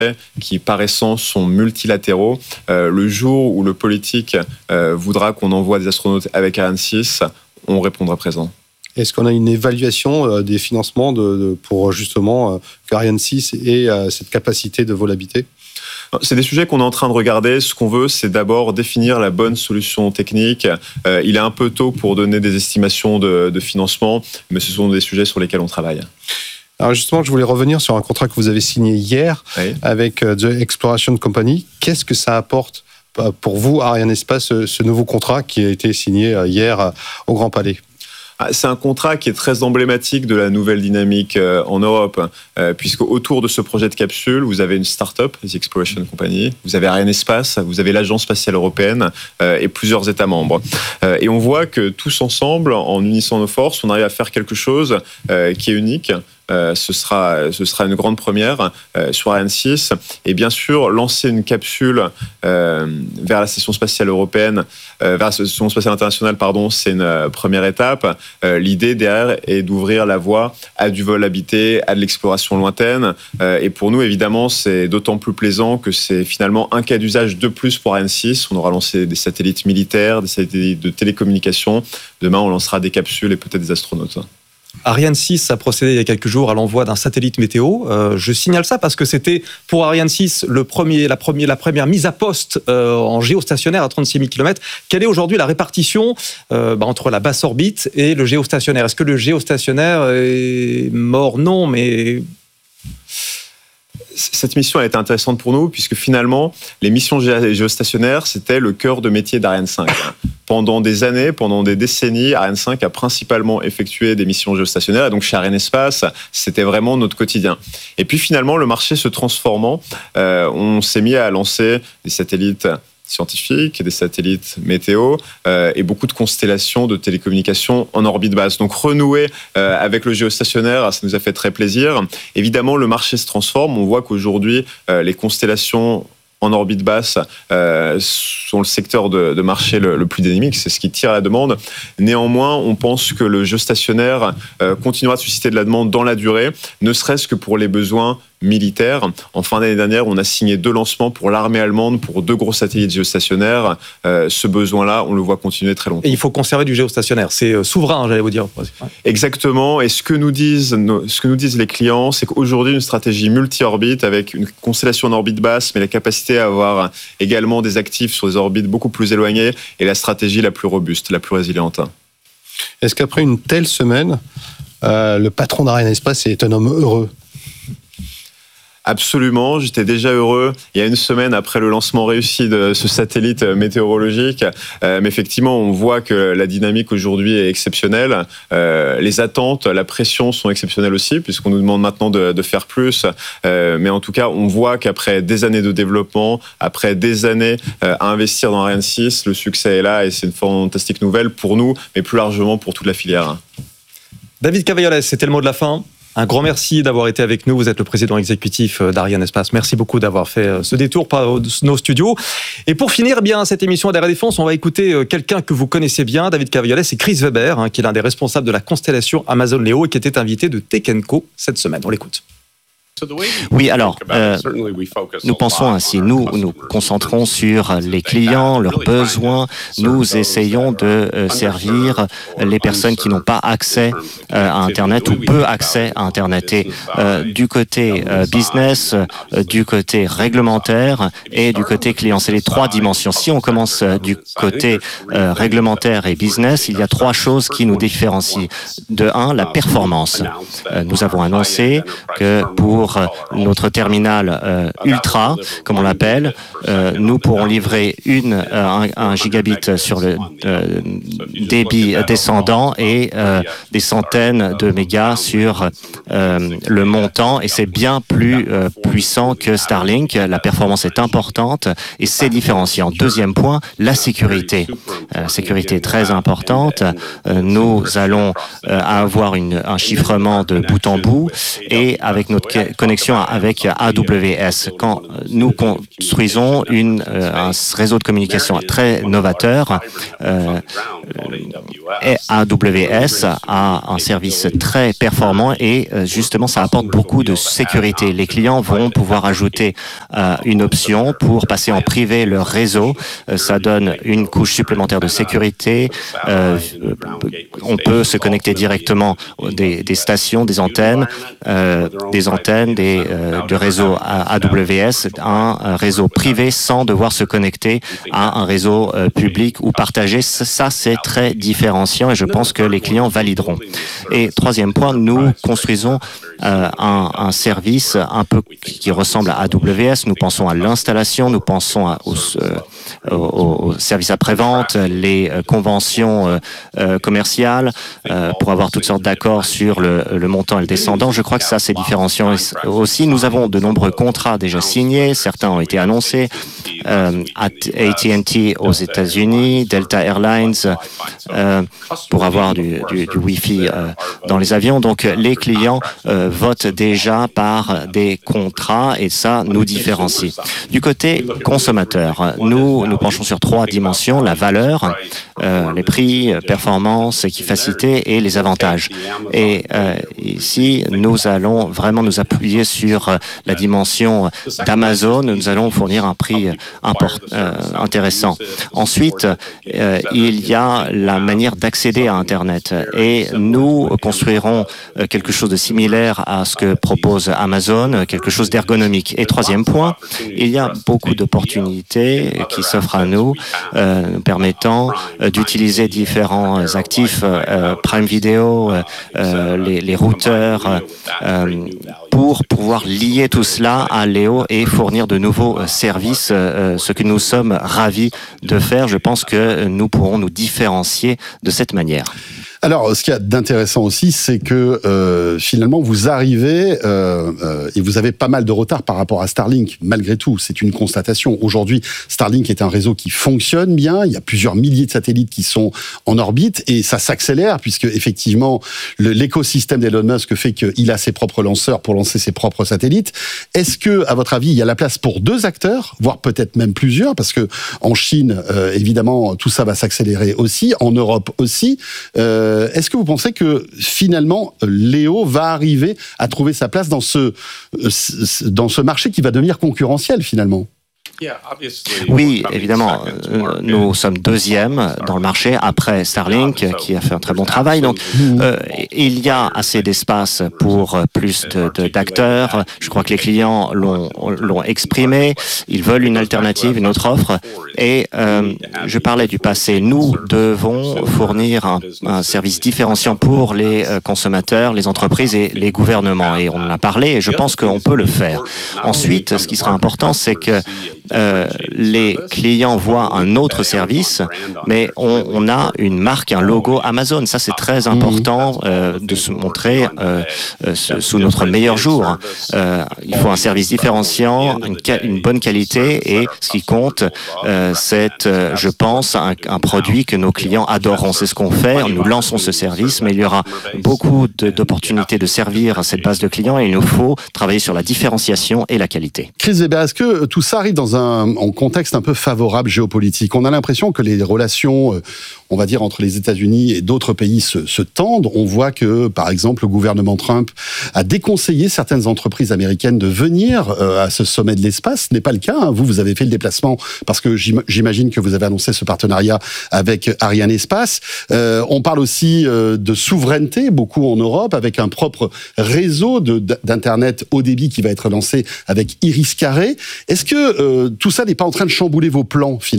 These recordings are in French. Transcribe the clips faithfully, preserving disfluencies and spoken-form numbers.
qui par essence sont multilatéraux. Euh, le jour où le politique euh, voudra qu'on envoie des astronautes avec Ariane six, on répondra présent. Est-ce qu'on a une évaluation euh, des financements de, de, pour justement euh, qu'Ariane six ait euh, cette capacité de vol habité ? C'est des sujets qu'on est en train de regarder. Ce qu'on veut, c'est d'abord définir la bonne solution technique. Euh, il est un peu tôt pour donner des estimations de, de financement, mais ce sont des sujets sur lesquels on travaille. Alors justement, je voulais revenir sur un contrat que vous avez signé hier oui. avec The Exploration Company. Qu'est-ce que ça apporte pour vous, Arianespace, ce, ce nouveau contrat qui a été signé hier au Grand Palais ? C'est un contrat qui est très emblématique de la nouvelle dynamique en Europe, puisque autour de ce projet de capsule, vous avez une start-up, The Exploration Company, vous avez Arianespace, vous avez l'Agence spatiale européenne et plusieurs États membres. Et on voit que tous ensemble, en unissant nos forces, on arrive à faire quelque chose qui est unique. Euh, ce sera, ce sera une grande première euh, sur Ariane six. Et bien sûr, lancer une capsule euh, vers la Station spatiale européenne, euh, vers la Station spatiale internationale, pardon, c'est une euh, première étape. Euh, l'idée derrière est d'ouvrir la voie à du vol habité, à de l'exploration lointaine. Euh, et pour nous, évidemment, c'est d'autant plus plaisant que c'est finalement un cas d'usage de plus pour Ariane six. On aura lancé des satellites militaires, des satellites de télécommunications. Demain, on lancera des capsules et peut-être des astronautes. Ariane six a procédé il y a quelques jours à l'envoi d'un satellite météo. Euh, je signale ça parce que c'était pour Ariane six le premier, la, première, la première mise à poste euh, en géostationnaire à trente-six mille kilomètres. Quelle est aujourd'hui la répartition euh, bah, entre la basse orbite et le géostationnaire ? Est-ce que le géostationnaire est mort ? Non, mais... Cette mission a été intéressante pour nous puisque finalement, les missions géostationnaires, c'était le cœur de métier d'Ariane cinq. Pendant des années, pendant des décennies, Ariane cinq a principalement effectué des missions géostationnaires et donc chez Arianespace, c'était vraiment notre quotidien. Et puis finalement, le marché se transformant, euh, on s'est mis à lancer des satellites scientifiques, des satellites météo euh, et beaucoup de constellations de télécommunications en orbite basse. Donc renouer euh, avec le géostationnaire, ça nous a fait très plaisir. Évidemment, le marché se transforme. On voit qu'aujourd'hui, euh, les constellations en orbite basse euh, sont le secteur de, de marché le, le plus dynamique, c'est ce qui tire la demande. Néanmoins, on pense que le géostationnaire euh, continuera de susciter de la demande dans la durée, ne serait-ce que pour les besoins militaires. En fin d'année dernière, on a signé deux lancements pour l'armée allemande pour deux gros satellites géostationnaires. Euh, ce besoin-là, on le voit continuer très longtemps. Et il faut conserver du géostationnaire. C'est euh, souverain, j'allais vous dire. Exactement. Et ce que nous disent, nos, ce que nous disent les clients, c'est qu'aujourd'hui, une stratégie multi-orbite avec une constellation en orbite basse, mais la capacité à avoir également des actifs sur des orbites beaucoup plus éloignées est la stratégie la plus robuste, la plus résiliente. Est-ce qu'après une telle semaine, euh, le patron d'Arianespace est un homme heureux ? Absolument, j'étais déjà heureux il y a une semaine après le lancement réussi de ce satellite météorologique. Euh, mais effectivement, on voit que la dynamique aujourd'hui est exceptionnelle. Euh, les attentes, la pression sont exceptionnelles aussi, puisqu'on nous demande maintenant de, de faire plus. Euh, mais en tout cas, on voit qu'après des années de développement, après des années euh, à investir dans Ariane six, le succès est là et c'est une fantastique nouvelle pour nous, mais plus largement pour toute la filière. David Cavaillolès, c'était le mot de la fin. Un grand merci d'avoir été avec nous. Vous êtes le président exécutif d'Arianespace. Merci beaucoup d'avoir fait ce détour par nos studios. Et pour finir, eh bien, cette émission Adair Défense, on va écouter quelqu'un que vous connaissez bien, David Cavaillolès, c'est Chris Weber, hein, qui est l'un des responsables de la constellation Amazon Leo et qui était invité de Tech and Co cette semaine. On l'écoute. Oui, alors, euh, nous pensons ainsi, nous nous concentrons sur les clients, leurs besoins, nous essayons de euh, servir les personnes qui n'ont pas accès euh, à Internet ou peu accès à Internet. Et euh, du côté euh, business, euh, du côté réglementaire et du côté client, c'est les trois dimensions. Si on commence euh, du côté euh, réglementaire et business, il y a trois choses qui nous différencient. De un, la performance. Euh, nous avons annoncé que pour notre terminal euh, ultra, comme on l'appelle, euh, nous pourrons livrer une, euh, un, un gigabit sur le euh, débit descendant et euh, des centaines de mégas sur euh, le montant, et c'est bien plus euh, puissant que Starlink. La performance est importante et c'est différenciant. Deuxième point, la sécurité. La euh, sécurité est très importante. Euh, nous allons euh, avoir une, un chiffrement de bout en bout, et avec notre connexion avec A W S. Quand nous construisons une, un réseau de communication très novateur, euh, A W S a un service très performant et justement ça apporte beaucoup de sécurité. Les clients vont pouvoir ajouter euh, une option pour passer en privé leur réseau. Euh, ça donne une couche supplémentaire de sécurité. Euh, on peut se connecter directement des, des stations, des antennes, euh, des antennes des, euh, de réseau A W S, un, un réseau privé sans devoir se connecter à un réseau euh, public ou partagé. Ça, c'est très différenciant et je pense que les clients valideront. Et troisième point, nous construisons euh, un, un service un peu qui ressemble à A W S. Nous pensons à l'installation, nous pensons à, aux, euh, aux, aux services après-vente, les euh, conventions euh, euh, commerciales, euh, pour avoir toutes sortes d'accords sur le, le montant et le descendant. Je crois que ça, c'est différenciant aussi. Nous avons de nombreux contrats déjà signés, certains ont été annoncés. Euh, A T and T aux États-Unis, Delta Airlines, euh, pour avoir du, du, du Wi-Fi euh, dans les avions. Donc, les clients euh, votent déjà par des contrats et ça nous différencie. Du côté consommateur, nous nous penchons sur trois dimensions: la valeur, euh, les prix, performance, efficacité et les avantages. Et euh, ici, nous allons vraiment nous appuyer sur la dimension d'Amazon. Nous allons fournir un prix import, euh, intéressant. Ensuite, euh, il y a la manière d'accéder à Internet et nous construirons quelque chose de similaire à ce que propose Amazon, quelque chose d'ergonomique. Et troisième point, il y a beaucoup d'opportunités qui s'offrent à nous, euh, permettant d'utiliser différents actifs, euh, Prime Video, euh, les, les routeurs, euh, pour pouvoir lier tout cela à Léo et fournir de nouveaux services, euh, ce que nous sommes ravis de faire. Je pense que nous pourrons nous différencier de cette manière. Alors, ce qu'il y a d'intéressant aussi, c'est que euh, finalement, vous arrivez euh, euh, et vous avez pas mal de retard par rapport à Starlink. Malgré tout, c'est une constatation. Aujourd'hui, Starlink est un réseau qui fonctionne bien. Il y a plusieurs milliers de satellites qui sont en orbite et ça s'accélère puisque effectivement, le, l'écosystème d'Elon Musk fait qu'il a ses propres lanceurs pour lancer ses propres satellites. Est-ce que, à votre avis, il y a la place pour deux acteurs, voire peut-être même plusieurs, parce que en Chine, euh, évidemment, tout ça va s'accélérer aussi, en Europe aussi. Euh, Est-ce que vous pensez que finalement Léo va arriver à trouver sa place dans ce, dans ce marché qui va devenir concurrentiel finalement ? Oui, évidemment, nous sommes deuxième dans le marché après Starlink qui a fait un très bon travail. Donc, euh, il y a assez d'espace pour plus de, de, d'acteurs. Je crois que les clients l'ont, l'ont exprimé. Ils veulent une alternative, une autre offre. Et euh, je parlais du passé. Nous devons fournir un, un service différenciant pour les consommateurs, les entreprises et les gouvernements. Et on en a parlé et je pense qu'on peut le faire. Ensuite, ce qui sera important, c'est que Euh, les clients voient un autre service, mais on, on a une marque, un logo Amazon. Ça, c'est très important euh, de se montrer euh, euh, sous notre meilleur jour. Euh, il faut un service différenciant, une, une bonne qualité, et ce qui compte, euh, c'est, euh, je pense, un, un produit que nos clients adoreront. C'est ce qu'on fait. Nous lançons ce service, mais il y aura beaucoup de, d'opportunités de servir cette base de clients, et il nous faut travailler sur la différenciation et la qualité. Chris Weber, est-ce que tout ça arrive dans un en contexte un peu favorable géopolitique? On a l'impression que les relations, on va dire, entre les États-Unis et d'autres pays se, se tendent. On voit que, par exemple, le gouvernement Trump a déconseillé certaines entreprises américaines de venir euh, à ce sommet de l'espace. Ce n'est pas le cas. Hein. Vous, vous avez fait le déplacement parce que j'imagine que vous avez annoncé ce partenariat avec Arianespace. Euh, on parle aussi euh, de souveraineté, beaucoup en Europe, avec un propre réseau de, d'Internet haut débit qui va être lancé avec Iris Carré. Est-ce que euh, tout ça n'est pas en train de chambouler vos plans, finalement ?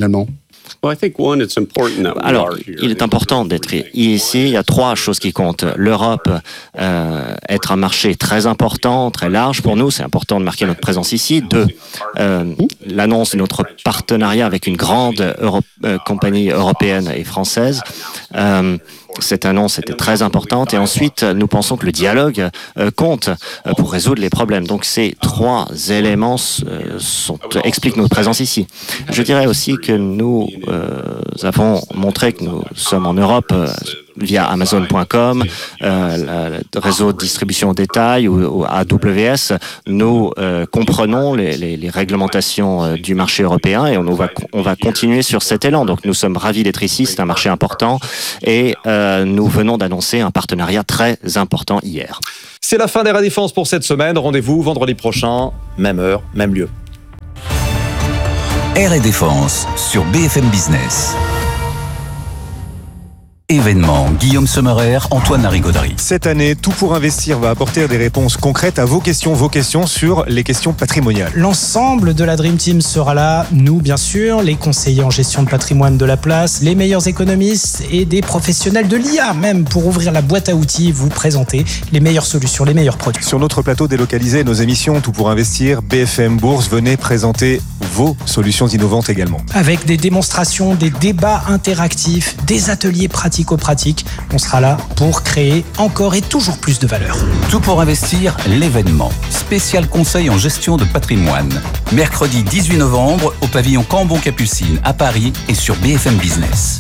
Alors, il est important d'être ici. Il y a trois choses qui comptent. L'Europe, euh, être un marché très important, très large pour nous. C'est important de marquer notre présence ici. Deux, euh, l'annonce de notre partenariat avec une grande Euro- euh, compagnie européenne et française. Euh, Cette annonce était très importante. Et ensuite, nous pensons que le dialogue euh, compte euh, pour résoudre les problèmes. Donc, ces trois éléments euh, sont, expliquent notre présence ici. Je dirais aussi que nous euh, avons montré que nous sommes en Europe euh, via Amazon point com, euh, le réseau de distribution au détail ou, ou A W S, nous euh, comprenons les, les, les réglementations euh, du marché européen et on, on, va, on va continuer sur cet élan. Donc nous sommes ravis d'être ici, c'est un marché important et euh, nous venons d'annoncer un partenariat très important hier. C'est la fin des Air Défense pour cette semaine. Rendez-vous vendredi prochain, même heure, même lieu. Air et Défense sur B F M Business. Événement, Guillaume Sommerer, Antoine Larigauderie. Cette année, Tout pour investir va apporter des réponses concrètes à vos questions, vos questions sur les questions patrimoniales. L'ensemble de la Dream Team sera là, nous bien sûr, les conseillers en gestion de patrimoine de la place, les meilleurs économistes et des professionnels de l'I A même pour ouvrir la boîte à outils et vous présenter les meilleures solutions, les meilleurs produits. Sur notre plateau délocalisé, nos émissions Tout pour investir, B F M Bourse, venez présenter vos solutions innovantes également. Avec des démonstrations, des débats interactifs, des ateliers pratiques pratique, on sera là pour créer encore et toujours plus de valeur. Tout pour investir, l'événement. Spécial conseil en gestion de patrimoine. Mercredi dix-huit novembre au pavillon Cambon-Capucine à Paris et sur B F M Business.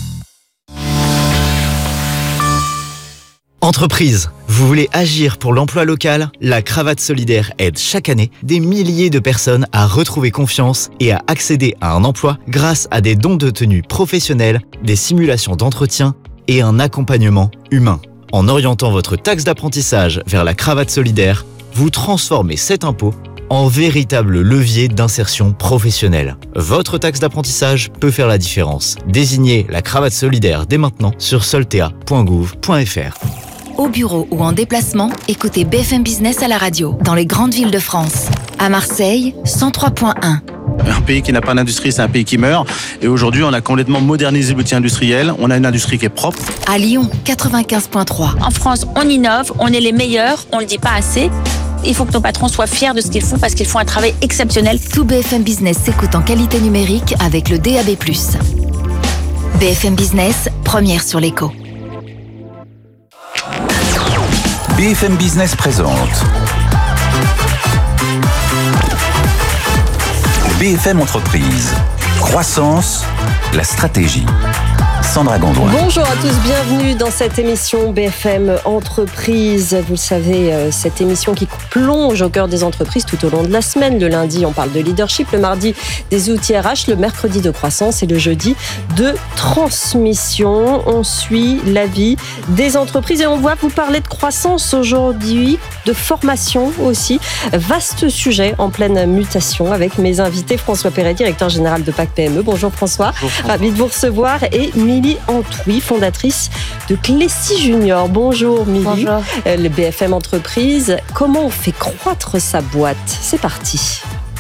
Entreprise, vous voulez agir pour l'emploi local ? La Cravate Solidaire aide chaque année des milliers de personnes à retrouver confiance et à accéder à un emploi grâce à des dons de tenue professionnels, des simulations d'entretien et un accompagnement humain. En orientant votre taxe d'apprentissage vers la Cravate Solidaire, vous transformez cet impôt en véritable levier d'insertion professionnelle. Votre taxe d'apprentissage peut faire la différence. Désignez la Cravate Solidaire dès maintenant sur soltea point gouv point f r. Au bureau ou en déplacement, écoutez B F M Business à la radio, dans les grandes villes de France. À Marseille, cent trois point un. Un pays qui n'a pas d'industrie, c'est un pays qui meurt. Et aujourd'hui, on a complètement modernisé l'outil industriel. On a une industrie qui est propre. À Lyon, quatre-vingt-quinze point trois. En France, on innove, on est les meilleurs, on ne le dit pas assez. Il faut que nos patrons soient fiers de ce qu'ils font parce qu'ils font un travail exceptionnel. Tout B F M Business s'écoute en qualité numérique avec le D A B plus. B F M Business, première sur l'écho. B F M Business présente B F M Entreprise. Croissance, la stratégie. Sandra Gondouin. Bonjour à tous, bienvenue dans cette émission B F M Entreprise. Vous le savez, cette émission qui plonge au cœur des entreprises tout au long de la semaine. Le lundi, on parle de leadership, le mardi, des outils R H, le mercredi de croissance et le jeudi de transmission. On suit la vie des entreprises et on va vous parler de croissance aujourd'hui, de formation aussi. Vaste sujet en pleine mutation avec mes invités. François Perret, directeur général de P A C P M E. Bonjour François, Bonjour, François. Ravi de vous recevoir. Et Milly Antouy, fondatrice de Clécy Junior. Bonjour Milly. Bonjour. Euh, le B F M Entreprise. Comment on fait croître sa boîte ? C'est parti.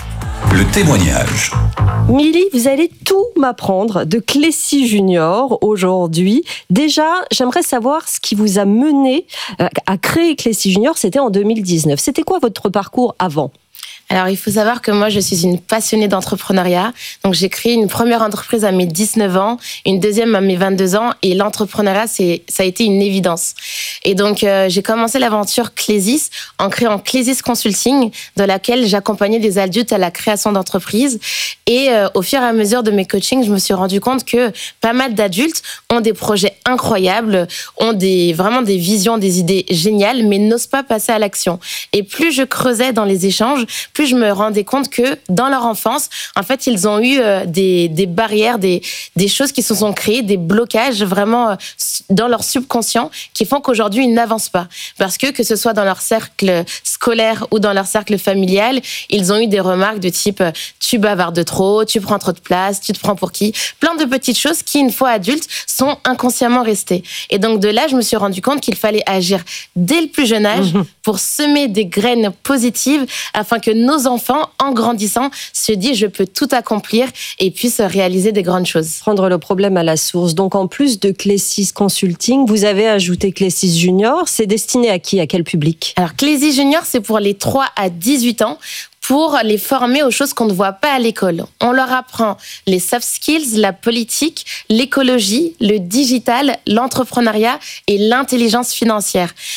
Le témoignage. Milly, vous allez tout m'apprendre de Clécy Junior aujourd'hui. Déjà, j'aimerais savoir ce qui vous a mené à créer Clécy Junior. C'était en deux mille dix-neuf. C'était quoi votre parcours avant ? Alors, il faut savoir que moi, je suis une passionnée d'entrepreneuriat. Donc, j'ai créé une première entreprise à mes dix-neuf ans, une deuxième à mes vingt-deux ans. Et l'entrepreneuriat, c'est, ça a été une évidence. Et donc, euh, j'ai commencé l'aventure Clésis en créant Clésis Consulting, dans laquelle j'accompagnais des adultes à la création d'entreprises. Et euh, au fur et à mesure de mes coachings, je me suis rendu compte que pas mal d'adultes ont des projets incroyables, ont des, vraiment des visions, des idées géniales, mais n'osent pas passer à l'action. Et plus je creusais dans les échanges, plus je me rendais compte que dans leur enfance, en fait, ils ont eu euh, des, des barrières, des, des choses qui se sont créées, des blocages vraiment euh, dans leur subconscient qui font qu'aujourd'hui, ils n'avancent pas. Parce que, que ce soit dans leur cercle scolaire ou dans leur cercle familial, ils ont eu des remarques de type euh, « tu bavardes trop, tu prends trop de place, tu te prends pour qui ?» Plein de petites choses qui, une fois adultes, sont inconsciemment restées. Et donc, de là, je me suis rendu compte qu'il fallait agir dès le plus jeune âge mmh. pour semer des graines positives afin que nos enfants, en grandissant, se disent je peux tout accomplir et puissent réaliser des grandes choses. Prendre le problème à la source. Donc, en plus de Clésis Consulting, vous avez ajouté Clésis Junior. C'est destiné à qui ? À quel public ? Alors, Clésis Junior, c'est pour les trois à dix-huit ans. Pour les former aux choses qu'on ne voit pas à l'école. On leur apprend les soft skills, la politique, l'écologie, le digital, l'entrepreneuriat et l'intelligence financière.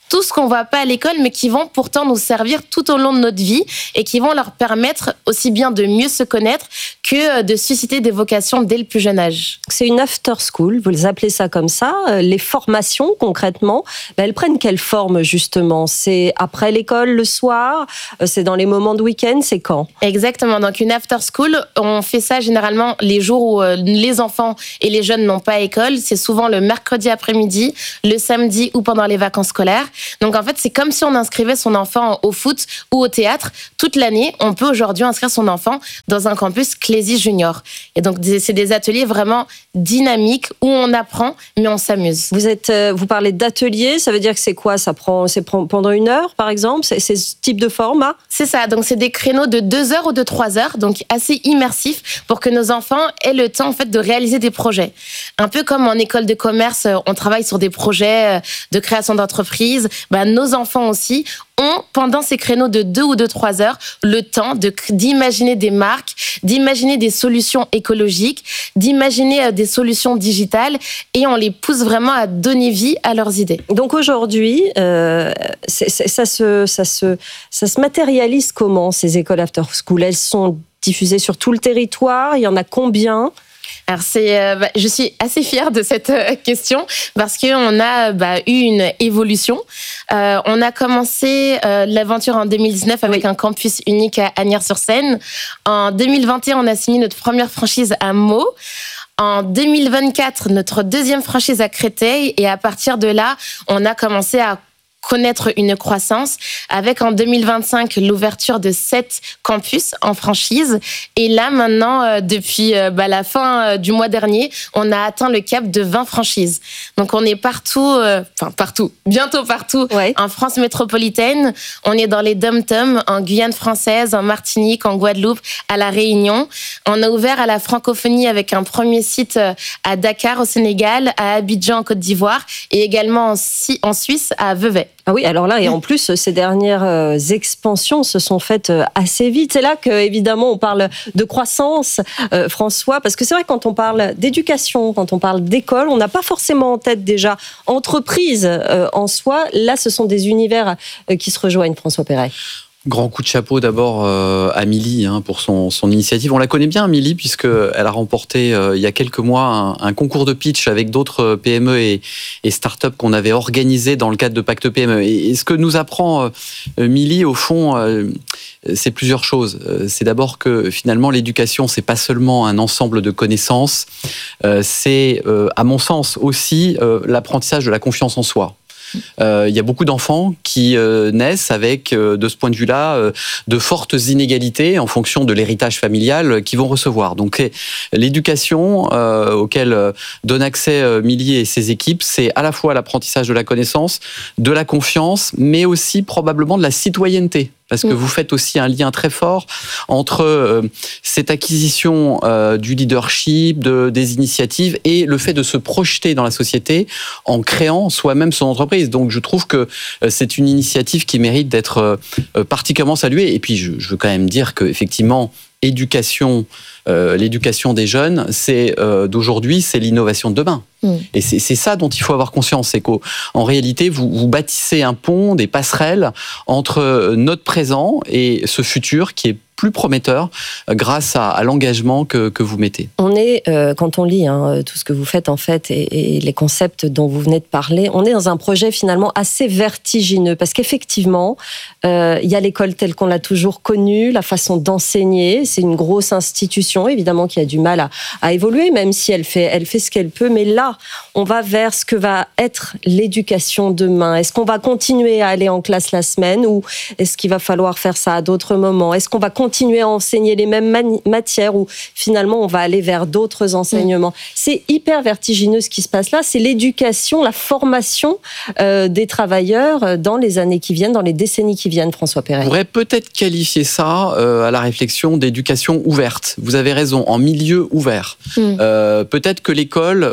tout ce qu'on voit pas à l'école, mais qui vont pourtant nous servir tout au long de notre vie et qui vont leur permettre aussi bien de mieux se connaître que de susciter des vocations dès le plus jeune âge. C'est une after school, vous les appelez ça comme ça. Les formations, concrètement, ben elles prennent quelle forme justement? C'est après l'école, le soir? C'est dans les moments de week-end? C'est quand? Exactement. Donc une after school, on fait ça généralement les jours où les enfants et les jeunes n'ont pas école. C'est souvent le mercredi après-midi, le samedi ou pendant les vacances scolaires. Donc en fait, c'est comme si on inscrivait son enfant au foot ou au théâtre toute l'année. On peut aujourd'hui inscrire son enfant dans un campus Clézy Junior. Et donc c'est des ateliers vraiment dynamiques où on apprend, mais on s'amuse. Vous êtes, vous parlez d'ateliers, ça veut dire que c'est quoi? Ça prend, c'est pendant une heure, par exemple? C'est, c'est ce type de format? C'est ça. Donc c'est des créneaux de deux heures ou de trois heures, donc assez immersifs pour que nos enfants aient le temps en fait de réaliser des projets. Un peu comme en école de commerce, on travaille sur des projets de création d'entreprise. Ben, nos enfants aussi ont, pendant ces créneaux de deux ou de trois heures, le temps de, d'imaginer des marques, d'imaginer des solutions écologiques, d'imaginer des solutions digitales, et on les pousse vraiment à donner vie à leurs idées. Donc aujourd'hui, euh, c'est, c'est, ça, se, ça, se, ça se matérialise comment, ces écoles after school? Elles sont diffusées sur tout le territoire? Il y en a combien? Alors c'est, euh, bah, je suis assez fière de cette euh, question parce qu'on a bah, eu une évolution. Euh, on a commencé euh, l'aventure en deux mille dix-neuf avec oui. un campus unique à Asnières-sur-Seine. En deux mille vingt et un, on a signé notre première franchise à Meaux. En deux mille vingt-quatre, notre deuxième franchise à Créteil. Et à partir de là, on a commencé à connaître une croissance avec en deux mille vingt-cinq l'ouverture de sept campus en franchise et là maintenant euh, depuis euh, bah, la fin euh, du mois dernier on a atteint le cap de vingt franchises, donc on est partout euh, enfin partout, bientôt partout ouais. en France métropolitaine, on est dans les dom-toms, en Guyane française, en Martinique, en Guadeloupe, à La Réunion. On a ouvert à la francophonie avec un premier site à Dakar au Sénégal, à Abidjan en Côte d'Ivoire et également en, en Suisse à Vevey. Ah oui, alors là, et en plus, ces dernières euh, expansions se sont faites euh, assez vite. C'est là que, évidemment, on parle de croissance, euh, François, parce que c'est vrai, quand on parle d'éducation, quand on parle d'école, on n'a pas forcément en tête déjà entreprise euh, en soi. Là, ce sont des univers euh, qui se rejoignent, François Perret. Grand coup de chapeau d'abord euh, à Milly hein, pour son, son initiative. On la connaît bien, Milly, puisqu'elle a remporté euh, il y a quelques mois un, un concours de pitch avec d'autres P M E et, et start-up qu'on avait organisé dans le cadre de Pacte P M E. Et, et ce que nous apprend euh, Milly, au fond, euh, c'est plusieurs choses. C'est d'abord que finalement l'éducation, c'est pas seulement un ensemble de connaissances, euh, c'est euh, à mon sens aussi euh, l'apprentissage de la confiance en soi. Il euh, y a beaucoup d'enfants qui euh, naissent avec, euh, de ce point de vue-là, euh, de fortes inégalités en fonction de l'héritage familial euh, qu'ils vont recevoir. Donc l'éducation euh, auquel euh, donne accès euh, Milly et ses équipes, c'est à la fois l'apprentissage de la connaissance, de la confiance, mais aussi probablement de la citoyenneté. Parce que vous faites aussi un lien très fort entre euh, cette acquisition euh, du leadership, de, des initiatives et le fait de se projeter dans la société en créant soi-même son entreprise. Donc je trouve que euh, c'est une initiative qui mérite d'être euh, particulièrement saluée. Et puis je, je veux quand même dire qu'effectivement, éducation, euh, l'éducation des jeunes, c'est euh, d'aujourd'hui, c'est l'innovation de demain. Mmh. Et c'est, c'est ça dont il faut avoir conscience, c'est qu'en réalité, vous, vous bâtissez un pont, des passerelles entre notre présent et ce futur qui est plus prometteur grâce à, à l'engagement que, que vous mettez. On est, euh, quand on lit hein, tout ce que vous faites en fait et, et les concepts dont vous venez de parler, on est dans un projet finalement assez vertigineux parce qu'effectivement, euh, il y a l'école telle qu'on l'a toujours connue, la façon d'enseigner, c'est une grosse institution évidemment qui a du mal à, à évoluer même si elle fait, elle fait ce qu'elle peut, mais là, on va vers ce que va être l'éducation demain. Est-ce qu'on va continuer à aller en classe la semaine ou est-ce qu'il va falloir faire ça à d'autres moments? Est-ce qu'on va continuer à enseigner les mêmes mani- matières ou finalement on va aller vers d'autres enseignements? Mmh. C'est hyper vertigineux ce qui se passe là. C'est l'éducation, la formation euh, des travailleurs dans les années qui viennent, dans les décennies qui viennent, François Perret. On pourrait peut-être qualifier ça euh, à la réflexion d'éducation ouverte. Vous avez raison, en milieu ouvert. Mmh. Euh, peut-être que l'école, euh, au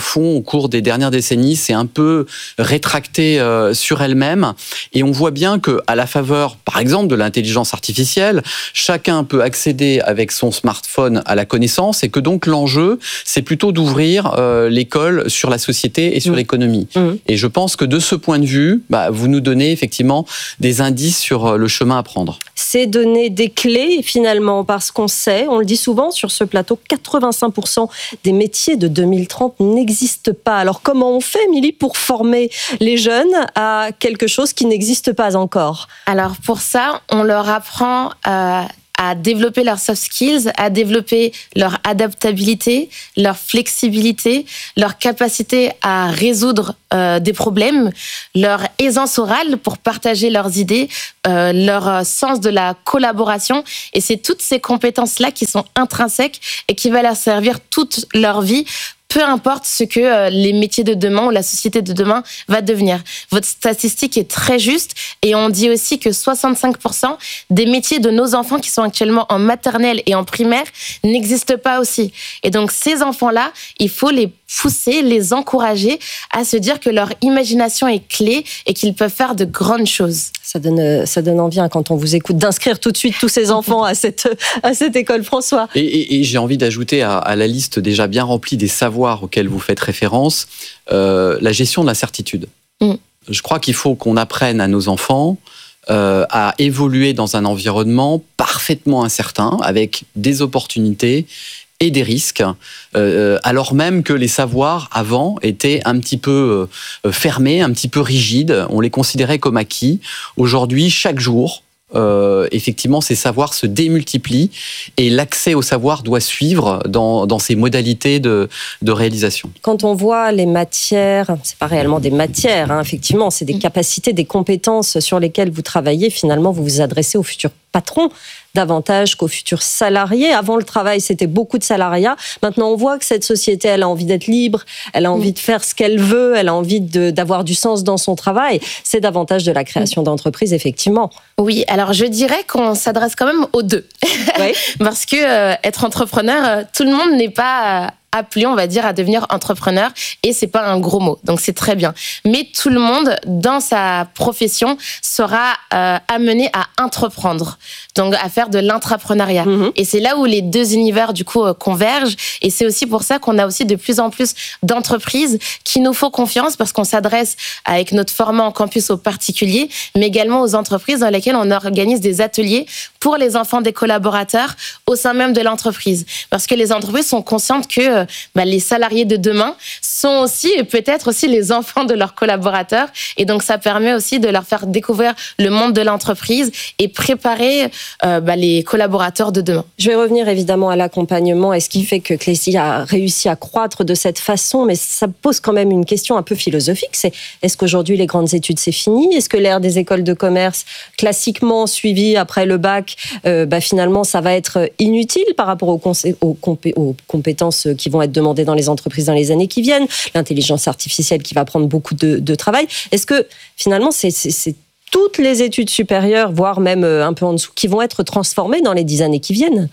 fond, au cours des dernières décennies, s'est un peu rétractée euh, sur elle-même. Et on voit bien que, à la faveur, par exemple, de l'intelligence artificielle, chacun peut accéder avec son smartphone à la connaissance, et que donc l'enjeu, c'est plutôt d'ouvrir euh, l'école sur la société et sur mmh. l'économie. Mmh. Et je pense que de ce point de vue, bah, vous nous donnez effectivement des indices sur le chemin à prendre. C'est donner des clés finalement, parce qu'on sait, on le dit souvent sur ce plateau, quatre-vingt-cinq pour cent des métiers de deux mille trente n'existent pas. Alors comment on fait, Émilie, pour former les jeunes à quelque chose qui n'existe pas encore? Alors pour ça, on leur apprend à... à développer leurs soft skills, à développer leur adaptabilité, leur flexibilité, leur capacité à résoudre euh, des problèmes, leur aisance orale pour partager leurs idées, euh, leur sens de la collaboration. Et c'est toutes ces compétences-là qui sont intrinsèques et qui vont leur servir toute leur vie, peu importe ce que euh, les métiers de demain ou la société de demain va devenir. Votre statistique est très juste, et on dit aussi que soixante-cinq pour cent des métiers de nos enfants qui sont actuellement en maternelle et en primaire n'existent pas aussi. Et donc ces enfants-là, il faut les pousser, les encourager à se dire que leur imagination est clé et qu'ils peuvent faire de grandes choses. Ça donne, ça donne envie hein, quand on vous écoute d'inscrire tout de suite tous ces enfants à cette, à cette école, François. Et, et, et j'ai envie d'ajouter à, à la liste déjà bien remplie des savoirs auxquels vous faites référence, euh, la gestion de l'incertitude. Mm. Je crois qu'il faut qu'on apprenne à nos enfants euh, à évoluer dans un environnement parfaitement incertain, avec des opportunités et des risques, euh, alors même que les savoirs avant étaient un petit peu euh, fermés, un petit peu rigides, on les considérait comme acquis. Aujourd'hui, chaque jour, euh, effectivement, ces savoirs se démultiplient et l'accès au savoir doit suivre dans, dans ses modalités de, de réalisation. Quand on voit les matières, c'est pas réellement des matières, hein, effectivement, c'est des capacités, des compétences sur lesquelles vous travaillez, finalement, vous vous adressez aux futurs patrons davantage qu'aux futurs salariés. Avant le travail, c'était beaucoup de salariat. Maintenant, on voit que cette société, elle a envie d'être libre, elle a envie mmh. de faire ce qu'elle veut, elle a envie de, d'avoir du sens dans son travail. C'est davantage de la création mmh. d'entreprises, effectivement. Oui, alors je dirais qu'on s'adresse quand même aux deux. Oui. Parce que euh, être entrepreneur, euh, tout le monde n'est pas... Euh, appelé, on va dire, à devenir entrepreneur, et c'est pas un gros mot, donc c'est très bien. Mais tout le monde, dans sa profession, sera euh, amené à entreprendre, donc à faire de l'intrapreneuriat. Mmh. Et c'est là où les deux univers, du coup, euh, convergent, et c'est aussi pour ça qu'on a aussi de plus en plus d'entreprises qui nous font confiance, parce qu'on s'adresse avec notre format en campus aux particuliers, mais également aux entreprises dans lesquelles on organise des ateliers pour les enfants des collaborateurs au sein même de l'entreprise. Parce que les entreprises sont conscientes que Bah, les salariés de demain sont aussi, et peut-être aussi, les enfants de leurs collaborateurs. Et donc, ça permet aussi de leur faire découvrir le monde de l'entreprise et préparer euh, bah, les collaborateurs de demain. Je vais revenir évidemment à l'accompagnement et ce qui fait que Clécy a réussi à croître de cette façon, mais ça pose quand même une question un peu philosophique. C'est, est-ce qu'aujourd'hui, les grandes études, c'est fini? Est-ce que l'ère des écoles de commerce, classiquement suivie après le bac, euh, bah, finalement, ça va être inutile par rapport aux, consé- aux, compé- aux compétences qui vont être demandées dans les entreprises dans les années qui viennent, l'intelligence artificielle qui va prendre beaucoup de, de travail. Est-ce que finalement, c'est, c'est, c'est toutes les études supérieures, voire même un peu en dessous, qui vont être transformées dans les dix années qui viennent?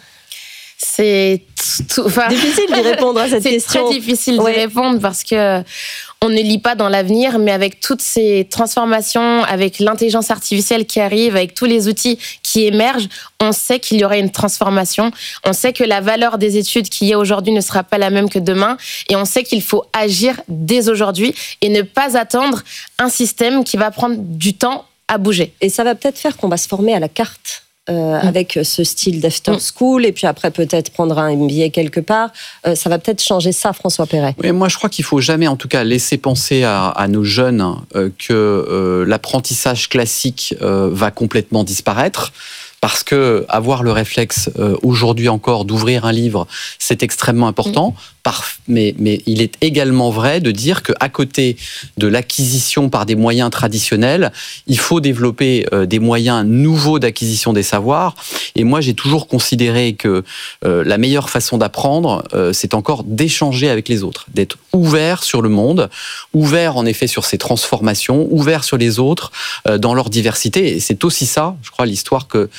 C'est tout, enfin, difficile d'y répondre à cette c'est question. C'est très difficile ouais. d'y répondre parce que on ne lit pas dans l'avenir, mais avec toutes ces transformations, avec l'intelligence artificielle qui arrive, avec tous les outils qui émergent, on sait qu'il y aura une transformation. On sait que la valeur des études qu'il y a aujourd'hui ne sera pas la même que demain. Et on sait qu'il faut agir dès aujourd'hui et ne pas attendre un système qui va prendre du temps à bouger. Et ça va peut-être faire qu'on va se former à la carte. Euh, mmh. Avec ce style d'after school, et puis après peut-être prendre un M B A quelque part. Euh, ça va peut-être changer ça, François Perret. Oui, moi je crois qu'il ne faut jamais en tout cas laisser penser à, à nos jeunes euh, que euh, l'apprentissage classique euh, va complètement disparaître. Parce que avoir le réflexe euh, aujourd'hui encore d'ouvrir un livre, c'est extrêmement important. Mmh. Par, mais, mais il est également vrai de dire qu'à côté de l'acquisition par des moyens traditionnels, il faut développer euh, des moyens nouveaux d'acquisition des savoirs. Et moi, j'ai toujours considéré que euh, la meilleure façon d'apprendre, euh, c'est encore d'échanger avec les autres, d'être ouvert sur le monde, ouvert en effet sur ses transformations, ouvert sur les autres euh, dans leur diversité. Et c'est aussi ça, je crois, l'histoire que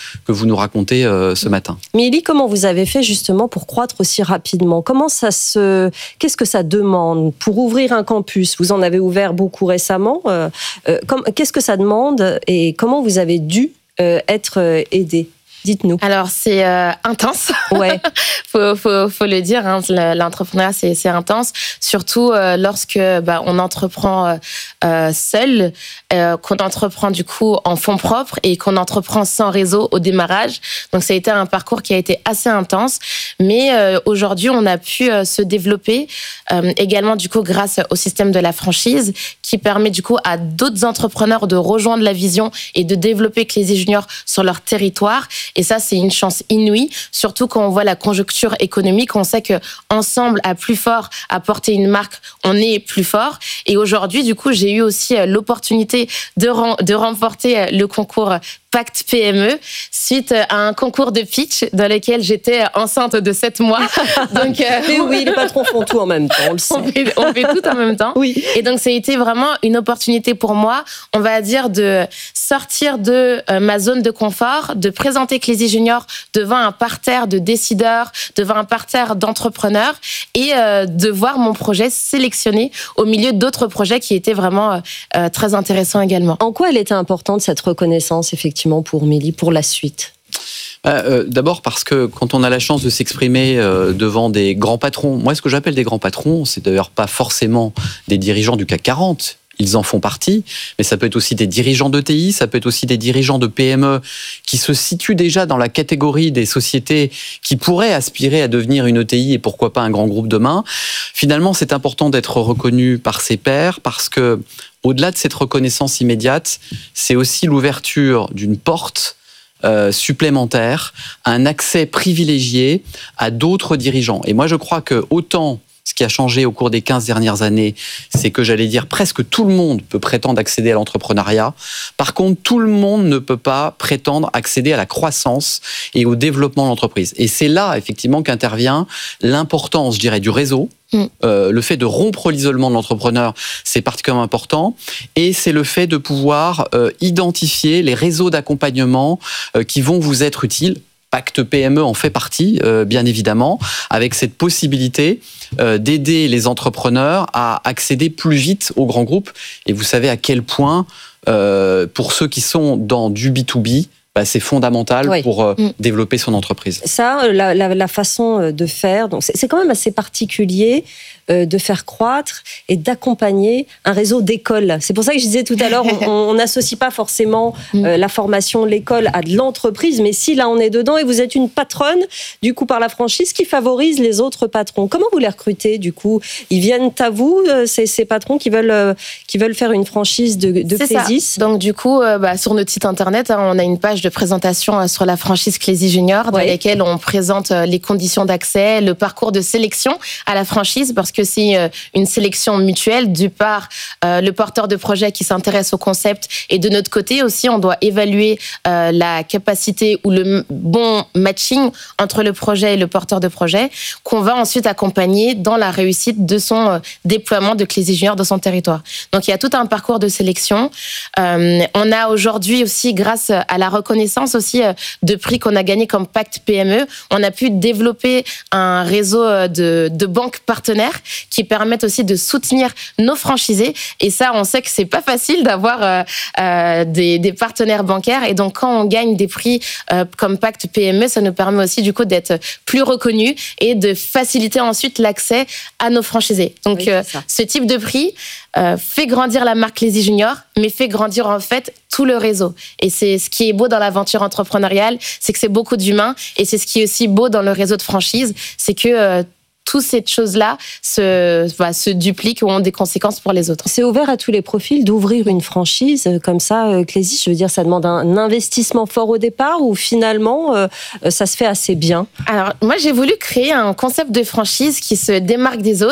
que vous nous racontez euh, ce matin. Mélie, comment vous avez fait justement pour croître aussi rapidement? Comment ça se, qu'est-ce que ça demande pour ouvrir un campus? Vous en avez ouvert beaucoup récemment. Euh, euh, comme, qu'est-ce que ça demande et comment vous avez dû euh, être euh, aidé? Dites-nous. Alors, c'est euh, intense. Ouais. faut, faut, faut le dire, hein, l'entrepreneuriat, c'est, c'est intense. Surtout euh, lorsque bah, on entreprend euh, seul, euh, qu'on entreprend du coup en fonds propres et qu'on entreprend sans réseau au démarrage. Donc, ça a été un parcours qui a été assez intense. Mais euh, aujourd'hui, on a pu euh, se développer euh, également du coup grâce au système de la franchise qui permet du coup à d'autres entrepreneurs de rejoindre la vision et de développer Clézy Junior sur leur territoire. Et ça, c'est une chance inouïe, surtout quand on voit la conjoncture économique. On sait que ensemble, à plus fort, à porter une marque, on est plus fort. Et aujourd'hui, du coup, j'ai eu aussi l'opportunité de, rem- de remporter le concours Pacte P M E suite à un concours de pitch dans lequel j'étais enceinte de sept mois. Donc, euh, mais oui, les patrons font tout en même temps, on le sait. On fait, on fait tout en même temps. Oui. Et donc, ça a été vraiment une opportunité pour moi, on va dire, de sortir de euh, ma zone de confort, de présenter Clézy Junior devant un parterre de décideurs, devant un parterre d'entrepreneurs et euh, de voir mon projet sélectionné au milieu d'autres projets qui étaient vraiment euh, très intéressants également. En quoi elle était importante, cette reconnaissance, effectivement, pour Mélie, pour la suite? Euh, d'abord parce que quand on a la chance de s'exprimer euh, devant des grands patrons, moi ce que j'appelle des grands patrons, c'est d'ailleurs pas forcément des dirigeants du C A C quarante, ils en font partie, mais ça peut être aussi des dirigeants d'E T I, ça peut être aussi des dirigeants de P M E qui se situent déjà dans la catégorie des sociétés qui pourraient aspirer à devenir une E T I et pourquoi pas un grand groupe demain. Finalement, c'est important d'être reconnu par ses pairs parce que au-delà de cette reconnaissance immédiate, c'est aussi l'ouverture d'une porte Euh, supplémentaire, un accès privilégié à d'autres dirigeants. Et moi, je crois que autant ce qui a changé au cours des quinze dernières années, c'est que j'allais dire presque tout le monde peut prétendre accéder à l'entrepreneuriat. Par contre, tout le monde ne peut pas prétendre accéder à la croissance et au développement de l'entreprise. Et c'est là, effectivement, qu'intervient l'importance, je dirais, du réseau. Mmh. Euh, le fait de rompre l'isolement de l'entrepreneur, c'est particulièrement important. Et c'est le fait de pouvoir euh, identifier les réseaux d'accompagnement euh, qui vont vous être utiles. Pacte P M E en fait partie, euh, bien évidemment, avec cette possibilité euh, d'aider les entrepreneurs à accéder plus vite aux grands groupes. Et vous savez à quel point, euh, pour ceux qui sont dans du B deux B, bah, c'est fondamental oui. pour euh, mmh. développer son entreprise. Ça, la, la, la façon de faire, donc c'est, c'est quand même assez particulier euh, de faire croître et d'accompagner un réseau d'écoles. C'est pour ça que je disais tout à l'heure, on n'associe pas forcément euh, la formation, l'école à de l'entreprise, mais si là on est dedans et vous êtes une patronne, du coup par la franchise, qui favorise les autres patrons. Comment vous les recrutez du coup? Ils viennent à vous, euh, ces, ces patrons qui veulent, euh, qui veulent faire une franchise de, de Clézy? Donc du coup, euh, bah, sur notre site internet, hein, on a une page de présentation sur la franchise Clézy Junior, dans ouais. laquelle on présente les conditions d'accès, le parcours de sélection à la franchise, parce que c'est une sélection mutuelle, du part euh, le porteur de projet qui s'intéresse au concept, et de notre côté aussi, on doit évaluer euh, la capacité ou le bon matching entre le projet et le porteur de projet, qu'on va ensuite accompagner dans la réussite de son euh, déploiement de Clézy Junior dans son territoire. Donc il y a tout un parcours de sélection. Euh, on a aujourd'hui aussi, grâce à la reconnaissance aussi de prix qu'on a gagné comme Pacte P M E, on a pu développer un réseau de, de banques partenaires qui permettent aussi de soutenir nos franchisés. Et ça, on sait que c'est pas facile d'avoir euh, euh, des, des partenaires bancaires. Et donc, quand on gagne des prix euh, comme Pacte P M E, ça nous permet aussi du coup d'être plus reconnus et de faciliter ensuite l'accès à nos franchisés. Donc, oui, euh, ce type de prix euh, fait grandir la marque Clézy Junior, mais fait grandir en fait tout le réseau. Et c'est ce qui est beau dans l'aventure entrepreneuriale, c'est que c'est beaucoup d'humains, et c'est ce qui est aussi beau dans le réseau de franchise, c'est que euh, toutes ces choses-là se, bah, se dupliquent ou ont des conséquences pour les autres. C'est ouvert à tous les profils d'ouvrir une franchise comme ça, Clézy? Je veux dire, ça demande un investissement fort au départ ou finalement, euh, ça se fait assez bien? Alors, moi, j'ai voulu créer un concept de franchise qui se démarque des autres